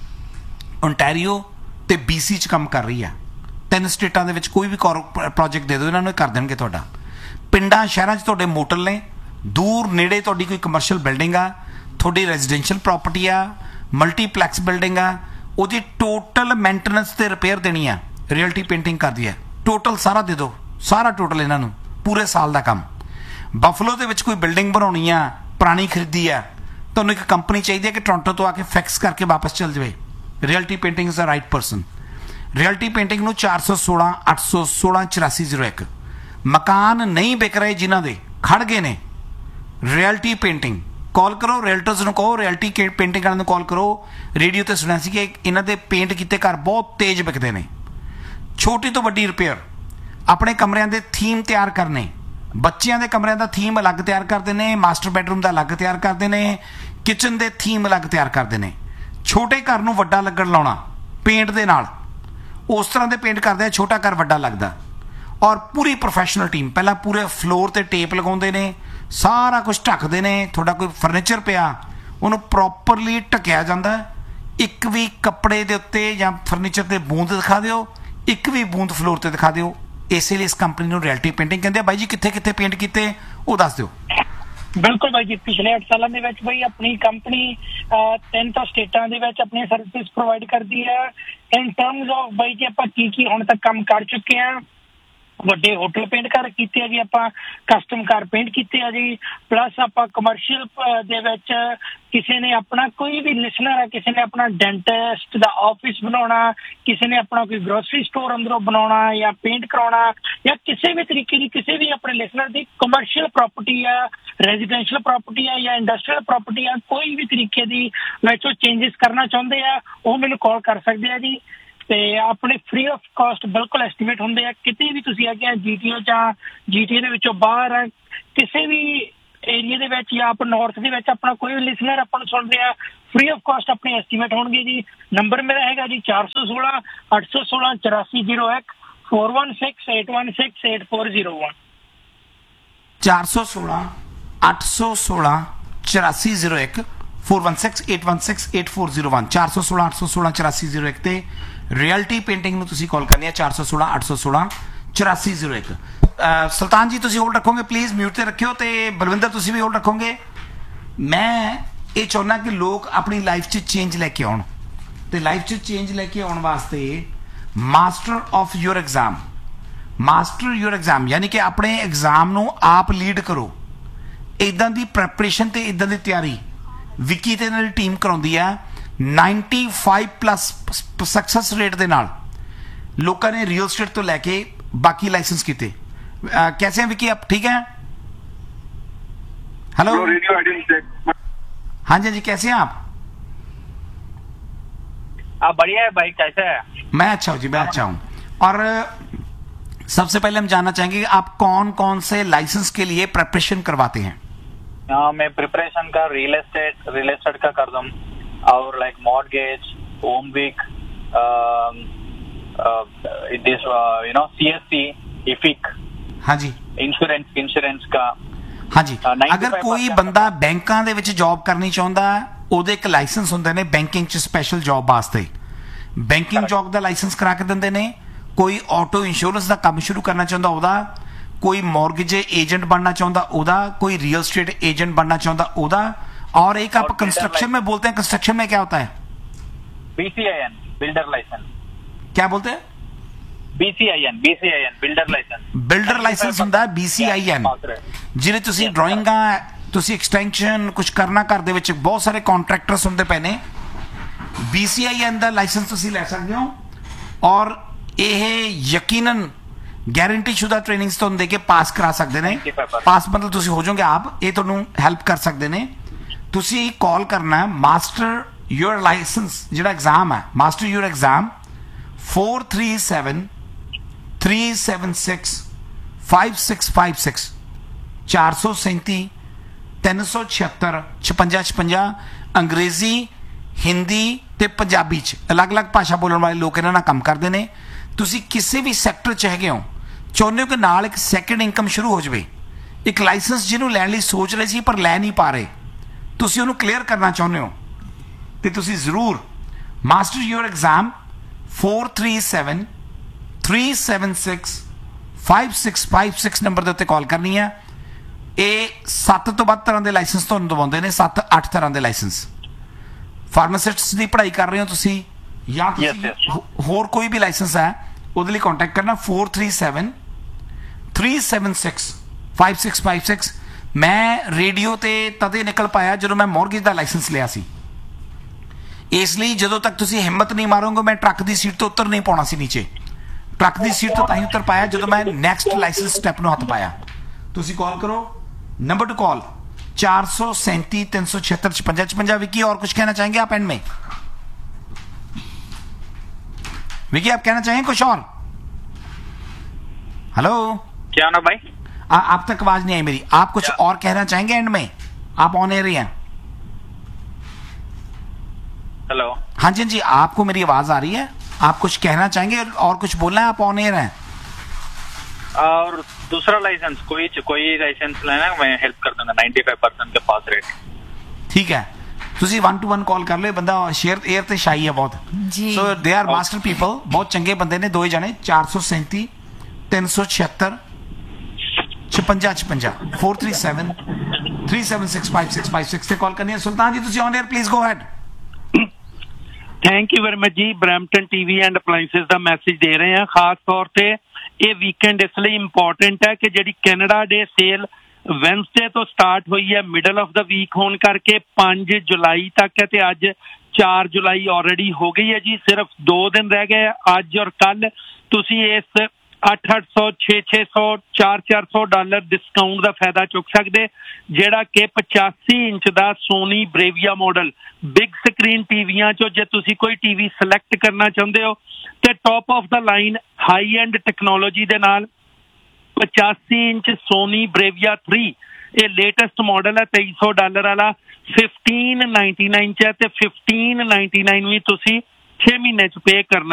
ਓਨਟਾਰੀਓ ਤੇ BC 'ਚ ਕੰਮ ਕਰ ਰਹੀ ਆ। 3 ਸਟੇਟਾਂ ਦੇ ਵਿੱਚ ਕੋਈ ਵੀ ਪ੍ਰੋਜੈਕਟ ਦੇ ਦਿਓ ਇਹਨਾਂ ਨੂੰ, ਕਰ ਦੇਣਗੇ ਤੁਹਾਡਾ। ਪਿੰਡਾਂ ਸ਼ਹਿਰਾਂ 'ਚ ਤੁਹਾਡੇ ਮੋਟਲ ਨੇ, ਦੂਰ ਨੇੜੇ ਤੁਹਾਡੀ ਕੋਈ ਕਮਰਸ਼ੀਅਲ ਬਿਲਡਿੰਗ ਆ, ਤੁਹਾਡੀ ਰੈਜ਼ੀਡੈਂਸ਼ੀਅਲ ਪ੍ਰਾਪਰਟੀ ਆ, ਮਲਟੀਪਲੈਕਸ ਬਿਲਡਿੰਗ ਆ, ਉਹਦੀ ਟੋਟਲ ਮੇਨਟੇਨੈਂਸ ਤੇ ਰਿਪੇਅਰ ਦੇਣੀ ਆ, ਰਿਐਲਿਟੀ ਪੇਂਟਿੰਗ ਕਰਦੀ ਹੈ। ਟੋਟਲ ਸਾਰਾ ਦੇ ਦਿਓ, ਸਾਰਾ ਟੋਟਲ ਇਹਨਾਂ ਨੂੰ, ਪੂਰੇ ਸਾਲ ਦਾ ਕੰਮ। ਬਫਲੋ ਦੇ ਵਿੱਚ ਕੋਈ ਬਿਲਡਿੰਗ ਬਣਾਉਣੀ ਆ, ਪੁਰਾਣੀ ਖਰੀਦੀ ਆ, ਤੁਹਾਨੂੰ ਇੱਕ ਕੰਪਨੀ ਚਾਹੀਦੀ ਹੈ ਕਿ ਟੋਰਾਂਟੋ ਤੋਂ ਆ ਕੇ ਫਿਕਸ ਕਰਕੇ ਵਾਪਸ ਚਲ ਜਾਵੇ। Reality painting is a right person. Reality painting ਨੂੰ 416 816 8401। ਮਕਾਨ ਨਹੀਂ ਵਿਕ ਰਹੇ ਜਿਨ੍ਹਾਂ ਦੇ ਖੜ ਗਏ ਨੇ, ਰਿਐਲਿਟੀ ਪੇਂਟਿੰਗ ਕਾਲ ਕਰੋ। ਰੀਅਲਟਰਸ ਨੂੰ ਕਹੋ, ਰਿਐਲਿਟੀ ਪੇਂਟਿੰਗ ਵਾਲਿਆਂ ਨੂੰ ਕਾਲ ਕਰੋ। ਰੇਡੀਓ ਤੇ ਸੁਣਿਆ ਸੀ ਕਿ ਇਹਨਾਂ ਦੇ ਪੇਂਟ ਕੀਤੇ ਘਰ ਬਹੁਤ ਤੇਜ਼ ਵਿਕਦੇ ਨੇ। ਛੋਟੀ ਤੋਂ ਵੱਡੀ ਰਿਪੇਅਰ, ਆਪਣੇ ਕਮਰਿਆਂ ਦੇ ਥੀਮ ਤਿਆਰ ਕਰਨੇ, ਬੱਚਿਆਂ ਦੇ ਕਮਰਿਆਂ ਦਾ ਥੀਮ ਅਲੱਗ ਤਿਆਰ ਕਰਦੇ ਨੇ, ਮਾਸਟਰ ਬੈਡਰੂਮ ਦਾ ਅਲੱਗ ਤਿਆਰ ਕਰਦੇ ਨੇ, ਕਿਚਨ ਦੇ ਥੀਮ ਅਲੱਗ ਤਿਆਰ ਕਰਦੇ ਨੇ। ਛੋਟੇ ਘਰ ਨੂੰ ਵੱਡਾ ਲੱਗਣ ਲਾਉਣਾ ਪੇਂਟ ਦੇ ਨਾਲ, ਉਸ ਤਰ੍ਹਾਂ ਦੇ ਪੇਂਟ ਕਰਦੇ ਆ ਛੋਟਾ ਘਰ ਵੱਡਾ ਲੱਗਦਾ। ਔਰ ਪੂਰੀ ਪ੍ਰੋਫੈਸ਼ਨਲ ਟੀਮ, ਪਹਿਲਾਂ ਪੂਰੇ ਫਲੋਰ ਤੇ ਟੇਪ ਲਗਾਉਂਦੇ ਨੇ, ਸਾਰਾ ਕੁਝ ਢੱਕਦੇ ਨੇ। ਤੁਹਾਡਾ ਕੋਈ ਫਰਨੀਚਰ ਪਿਆ ਉਹਨੂੰ ਪ੍ਰੋਪਰਲੀ ਢੱਕਿਆ ਜਾਂਦਾ। ਇੱਕ ਵੀ ਕੱਪੜੇ ਦੇ ਉੱਤੇ ਜਾਂ ਫਰਨੀਚਰ ਤੇ ਬੂੰਦ ਦਿਖਾ ਦਿਓ, ਇੱਕ ਵੀ ਬੂੰਦ ਫਲੋਰ ਤੇ ਦਿਖਾ ਦਿਓ। ਇਸੇ ਲਈ ਇਸ ਕੰਪਨੀ ਨੂੰ ਰਿਐਲਿਟੀ ਪੇਂਟਿੰਗ ਕਹਿੰਦੇ ਆ। ਬਾਈ ਜੀ ਕਿੱਥੇ ਕਿੱਥੇ ਪੇਂਟ ਕੀਤੇ ਉਹ ਦੱਸ ਦਿਓ। ਬਿਲਕੁਲ ਬਾਈ ਜੀ, ਪਿਛਲੇ 8 ਸਾਲਾਂ ਦੇ ਵਿੱਚ ਬਈ ਆਪਣੀ ਕੰਪਨੀ 3 ਤਾਂ ਸਟੇਟਾਂ ਦੇ ਵਿੱਚ ਆਪਣੀ ਸਰਵਿਸ ਪ੍ਰੋਵਾਈਡ ਕਰਦੀ ਹੈ। ਇਨ ਟਰਮਸ ਆਫ ਬਾਈ ਜੀ ਆਪਾਂ ਕੀ ਹੁਣ ਤੱਕ ਕੰਮ ਕਰ ਚੁੱਕੇ ਹਾਂ। ਵੱਡੇ ਹੋਟਲ ਪੇਂਟ ਕਰ ਕੀਤੇ ਆ ਜੀ, ਆਪਾਂ ਕਸਟਮ ਕਾਰ ਪੇਂਟ ਕੀਤੇ ਆ ਜੀ, ਪਲੱਸ ਆਪਾਂ ਕਮਰਸ਼ੀਅਲ ਦੇ ਵਿੱਚ ਕਿਸੇ ਨੇ ਆਪਣਾ ਕੋਈ ਵੀ ਲਿਸਨਰ ਹੈ, ਕਿਸੇ ਨੇ ਆਪਣਾ ਡੈਂਟਿਸਟ ਦਾ ਆਫਿਸ ਬਣਾਉਣਾ, ਕਿਸੇ ਨੇ ਆਪਣਾ ਕੋਈ ਗਰੋਸਰੀ ਸਟੋਰ ਅੰਦਰੋਂ ਬਣਾਉਣਾ ਜਾਂ ਪੇਂਟ ਕਰਾਉਣਾ, ਜਾਂ ਕਿਸੇ ਵੀ ਤਰੀਕੇ ਦੀ ਕਿਸੇ ਵੀ ਆਪਣੇ ਲਿਸਨਰ ਦੀ ਕਮਰਸ਼ੀਅਲ ਪ੍ਰਾਪਰਟੀ ਆ, ਰੈਜ਼ੀਡੈਂਸ਼ੀਅਲ ਪ੍ਰਾਪਰਟੀ ਆ ਜਾਂ ਇੰਡਸਟਰੀਅਲ ਪ੍ਰਾਪਰਟੀ ਆ, ਕੋਈ ਵੀ ਤਰੀਕੇ ਦੀ ਵਿੱਚ ਉਹ ਚੇਂਜਸ ਕਰਨਾ ਚਾਹੁੰਦੇ ਆ, ਉਹ ਮੈਨੂੰ ਕਾਲ ਕਰ ਸਕਦੇ ਆ ਜੀ। ਤੇ ਆਪਣੇ ਫ੍ਰੀ ਆਫ ਕਾਸਟ ਬਿਲਕੁਲ ਐਸਟੀਮੇਟ ਹੁੰਦੇ ਆ। ਕਿਤੇ ਵੀ ਤੁਸੀਂ ਹੈਗੇ ਆ GTO ਜਾਂ GTA ਦੇ ਵਿੱਚੋਂ ਬਾਹਰ ਆ, ਕਿਸੇ ਵੀ ਏਰੀਆ ਦੇ ਵਿੱਚ ਜਾਂ ਆਪ ਨਾਰਥ ਦੇ ਵਿੱਚ ਆਪਣਾ ਕੋਈ ਵੀ ਲਿਸਨਰ ਆਪਾਂ ਨੂੰ ਸੁਣ ਰਿਹਾ, ਫ੍ਰੀ ਆਫ ਕਾਸਟ ਆਪਣੇ ਐਸਟੀਮੇਟ ਹੋਣਗੇ ਜੀ। ਨੰਬਰ ਮੇਰਾ ਹੈਗਾ ਜੀ 416 816 8401 416 816 8401 416 816 8401 416 816 8401 416 816 8401 ਤੇ ਰਿਐਲਿਟੀ ਪੇਂਟਿੰਗ ਨੂੰ ਤੁਸੀਂ ਕਾਲ ਕਰਨੀ ਹੈ 416 816 8401। ਸੁਲਤਾਨ ਜੀ ਤੁਸੀਂ ਹੋਲਡ ਰੱਖੋਗੇ ਪਲੀਜ਼, ਮਿਊਟ ਤੇ ਰੱਖਿਓ, ਤੇ ਬਲਵਿੰਦਰ ਤੁਸੀਂ ਵੀ ਹੋਲਡ ਰੱਖੋਗੇ। ਮੈਂ ਇਹ ਚਾਹੁੰਦਾ ਕਿ ਲੋਕ ਆਪਣੀ ਲਾਈਫ 'ਚ ਚੇਂਜ ਲੈ ਕੇ ਆਉਣ, ਤੇ ਲਾਈਫ 'ਚ ਚੇਂਜ ਲੈ ਕੇ ਆਉਣ ਵਾਸਤੇ master of your exam, master your exam ਯਾਨੀ ਕਿ ਆਪਣੇ ਐਗਜ਼ਾਮ ਨੂੰ ਆਪ ਲੀਡ ਕਰੋ। ਇਦਾਂ ਦੀ ਪ੍ਰੈਪਰੇਸ਼ਨ ਤੇ ਇਦਾਂ ਦੀ ਤਿਆਰੀ ਵਿਕੀ ਤੇ ਨਾਲ ਟੀਮ ਕਰਾਉਂਦੀ ਆ। 95+ ਸਕਸੈਸ ਰੇਟ ਦੇ ਨਾਲ ਲੋਕਾਂ ਨੇ ਰੀਅਲ ਸਟੇਟ ਤੋਂ ਲੈ ਕੇ ਬਾਕੀ ਲਾइसेंस ਕੀਤੇ। कैसे हैं विकी, आप ठीक हैं? हेलो रेडियो हाँ जी कैसे हैं आप? बढ़िया है भाई, कैसे है? मैं अच्छा हूँ जी, मैं अच्छा हूँ। और सबसे पहले हम जानना चाहेंगे कि आप कौन कौन से लाइसेंस के लिए प्रिपरेशन करवाते हैं? मैं प्रिपरेशन का रियल एस्टेट का कर दूँ, और like mortgage, home week, this CSC, epic, हाँ जी, इंश्योरेंस का। हाँ जी, अगर कोई बंदा बैंकां ਦੇ ਵਿੱਚ ਜੌਬ ਕਰਨੀ ਚਾਹੁੰਦਾ ਉਹਦੇ ਇੱਕ ਲਾਇਸੈਂਸ ਹੁੰਦੇ ਨੇ ਬੈਂਕਿੰਗ 'ਚ ਸਪੈਸ਼ਲ ਜੌਬ ਵਾਸਤੇ, ਬੈਂਕਿੰਗ ਜੌਬ ਦਾ ਲਾਇਸੈਂਸ ਕਰਾ ਕੇ ਦਿੰਦੇ ਨੇ। ਕੋਈ ਆਟੋ ਇੰਸ਼ੋਰੈਂਸ ਦਾ ਕੰਮ ਸ਼ੁਰੂ ਕਰਨਾ ਚਾਹੁੰਦਾ ਉਹਦਾ, कोई मॉर्गेज एजेंट बनना चाहता ओदा, कोई रियल स्टेट एजेंट बनना चाहता ओदा, और एक आप कंस्ट्रक्शन में बोलते हैं, कंस्ट्रक्शन में क्या होता है? BCIN, builder licence. क्या बोलते हैं? BCIN, builder licence. Builder licence ਹੁੰਦਾ ਹੈ BCIN, ਜਿਹਦੇ ਤੁਸੀਂ ਡਰਾਇੰਗਾਂ, ਤੁਸੀਂ ਐਕਸਟੈਂਸ਼ਨ ਕੁਝ ਕਰਨਾ ਘਰ ਦੇ ਵਿੱਚ, ਬਹੁਤ ਸਾਰੇ ਕੰਟਰੈਕਟਰਸ ਹੁੰਦੇ ਪਏ ਨੇ। BCIN ਦਾ ਲਾਇਸੈਂਸ ਤੁਸੀਂ ਲੈ ਸਕਦੇ ਹੋ, ਔਰ ਇਹ ਯਕੀਨਨ ਗਾਰੰਟੀ ਸ਼ੁਦਾ ਟ੍ਰੇਨਿੰਗਸ ਤੋਂ ਦੇ ਕੇ ਪਾਸ ਕਰਾ ਸਕਦੇ ਨੇ। ਪਾਸ ਮਤਲਬ ਤੁਸੀਂ ਹੋ ਜਾਓਗੇ ਆਪ, ਇਹ ਤੁਹਾਨੂੰ ਹੈਲਪ ਕਰ ਸਕਦੇ ਨੇ। ਤੁਸੀਂ ਕਾਲ ਕਰਨਾ ਮਾਸਟਰ ਯੂਰ ਲਾਇਸੈਂਸ, ਜਿਹੜਾ ਐਗਜ਼ਾਮ ਹੈ ਮਾਸਟਰ ਯੂਰ ਐਗਜ਼ਾਮ 437-376 5656 437 376 5656 ਅੰਗਰੇਜ਼ੀ ਹਿੰਦੀ ਤੇ ਪੰਜਾਬੀ 'ਚ ਅਲੱਗ-ਅਲੱਗ ਭਾਸ਼ਾ ਬੋਲਣ ਵਾਲੇ ਲੋਕ ਇਹਨਾਂ ਨਾਲ ਕੰਮ ਕਰਦੇ ਨੇ। ਤੁਸੀਂ ਕਿਸੇ ਵੀ ਸੈਕਟਰ 'ਚ ਹੈਗੇ ਹੋ, ਚਾਹੁੰਦੇ ਹੋ ਕਿ ਨਾਲ ਇੱਕ ਸੈਕਿੰਡ ਇਨਕਮ ਸ਼ੁਰੂ ਹੋ ਜਾਵੇ, ਇੱਕ ਲਾਇਸੈਂਸ ਜਿਹਨੂੰ ਲੈਣ ਲਈ ਸੋਚ ਰਹੇ ਸੀ ਪਰ ਲੈ ਨਹੀਂ ਪਾ ਰਹੇ, ਤੁਸੀਂ ਉਹਨੂੰ ਕਲੀਅਰ ਕਰਨਾ ਚਾਹੁੰਦੇ ਹੋ, ਤੇ ਤੁਸੀਂ ਜ਼ਰੂਰ ਮਾਸਟਰ ਯੂਰ ਐਗਜ਼ਾਮ 437-376-5656 ਨੰਬਰ ਦੇ ਉੱਤੇ ਕਾਲ ਕਰਨੀ ਹੈ। ਇਹ 7 ਤੋਂ ਵੱਧ ਤਰ੍ਹਾਂ ਦੇ ਲਾਇਸੈਂਸ ਤੁਹਾਨੂੰ ਦਵਾਉਂਦੇ ਨੇ, 7-8 ਤਰ੍ਹਾਂ ਦੇ ਲਾਇਸੈਂਸ। ਫਾਰਮਾਸਿਸਟਸ ਦੀ ਪੜ੍ਹਾਈ ਕਰ ਰਹੇ ਹੋ ਤੁਸੀਂ, ਜਾਂ ਤੁਸੀਂ ਹੋਰ ਕੋਈ ਵੀ ਲਾਇਸੈਂਸ ਹੈ, ਉਹਦੇ ਲਈ ਕੰਟੈਕਟ ਕਰਨਾ 437-376-5656। ਮੈਂ ਰੇਡੀਓ ਤੇ ਤਦੇ ਨਿਕਲ ਪਾਇਆ ਜਦੋਂ ਮੈਂ ਮੌਰਗੇਜ ਦਾ ਲਾਇਸੈਂਸ ਲਿਆ ਸੀ, ਇਸ ਲਈ ਜਦੋਂ ਤੱਕ ਤੁਸੀਂ ਹਿੰਮਤ ਨਹੀਂ ਮਾਰੋਗੇ ਮੈਂ ਟਰੱਕ ਦੀ ਸੀਟ ਤੋਂ ਉੱਤਰ ਨਹੀਂ ਪਾਉਣਾ ਸੀ ਨੀਚੇ। ਟਰੱਕ ਦੀ ਸੀਟ ਤੋਂ ਤਾਂ ਹੀ ਉੱਤਰ ਪਾਇਆ ਜਦੋਂ ਮੈਂ ਨੈਕਸਟ ਲਾਇਸੈਂਸ ਸਟੈਪ ਨੂੰ ਹੱਥ ਪਾਇਆ। ਤੁਸੀਂ ਕਾਲ ਕਰੋ, नंबर टू कॉल 437-376-5656। विकी और कुछ कहना चाहेंगे आप एंड में? विकी आप कहना चाहेंगे कुछ और? हेलो, क्या ना भाई? आप तक आवाज नहीं आई मेरी, आप कुछ और कहना चाहेंगे एंड में? आप ऑन एयर ही हैं? हेलो, हाँ जी जी, आपको मेरी आवाज आ रही है, आप कुछ कहना चाहेंगे और कुछ बोलना है? आप ऑन एयर हैं। और दूसरा लाइसेंस कोई लाइसेंस लेना है, मैं हेल्प कर दूंगा 95% के पास रेट। ठीक है, ਤੁਸੀਂ 1-to-1 ਕਾਲ ਕਰ ਲਿਓ। ਬੰਦਾ ਸ਼ੇਅਰ 에ਅਰ ਤੇ ਸ਼ਾਈ ਹੈ ਬਹੁਤ ਜੀ, ਸੋ ਦੇ ਆਰ ਮਾਸਟਰ ਪੀਪਲ, ਬਹੁਤ ਚੰਗੇ ਬੰਦੇ ਨੇ ਦੋਏ ਜਣੇ। 437-376-5656 437-376-5656 ਤੇ ਕਾਲ ਕਰਨੀ ਹੈ। ਸੁਲਤਾਨ ਜੀ ਤੁਸੀਂ on air, please go ahead. Thank you very much ਜੀ। Brampton TV and ਅਪਲਾਈਐਂਸਿਸ the message ਦੇ ਰਹੇ ਹਾਂ। ਖਾਸ ਤੌਰ ਤੇ ਇਹ ਵੀਕਐਂਡ ਇਸ ਲਈ ਇੰਪੋਰਟੈਂਟ ਹੈ ਕਿ ਜਿਹੜੀ ਕੈਨੇਡਾ ਡੇ ਸੇਲ ਵੈਨਸਡੇ ਤੋਂ ਸਟਾਰਟ ਹੋਈ ਹੈ, ਮਿਡਲ ਆਫ ਦਾ ਵੀਕ ਹੋਣ ਕਰਕੇ 5 ਜੁਲਾਈ ਤੱਕ ਹੈ, ਤੇ ਅੱਜ 4 ਜੁਲਾਈ ਆਲਰੇਡੀ ਹੋ ਗਈ ਹੈ ਜੀ। ਸਿਰਫ 2 ਦਿਨ ਰਹਿ ਗਏ, ਅੱਜ ਔਰ ਕੱਲ। ਤੁਸੀਂ ਇਸ $800, $600, $400 ਡਿਸਕਾਊਂਟ ਦਾ ਫਾਇਦਾ ਚੁੱਕ ਸਕਦੇ, ਜਿਹੜਾ ਕਿ 85 ਇੰਚ ਦਾ ਸੋਨੀ ਬ੍ਰੇਵੀਆ ਮਾਡਲ ਬਿਗ ਸਕਰੀਨ ਟੀਵੀਆਂ ਚੋਂ ਜੇ ਤੁਸੀਂ ਕੋਈ ਟੀਵੀ ਸਿਲੈਕਟ ਕਰਨਾ ਚਾਹੁੰਦੇ ਹੋ ਤੇ top of the line high end technology ਦੇ ਨਾਲ 85 ਇੰਚ ਸੋਨੀ ਬ੍ਰੇਵੀਆ 3, ਇਹ ਲੇਟੈਸਟ ਮਾਡਲ ਹੈ, $2300 ਵਾਲਾ 1599 ਚ ਹੈ, ਤੇ 1599 ਵੀ ਤੁਸੀਂ 6 ਮਹੀਨੇ ਚ ਪੇ ਕਰਨਾ।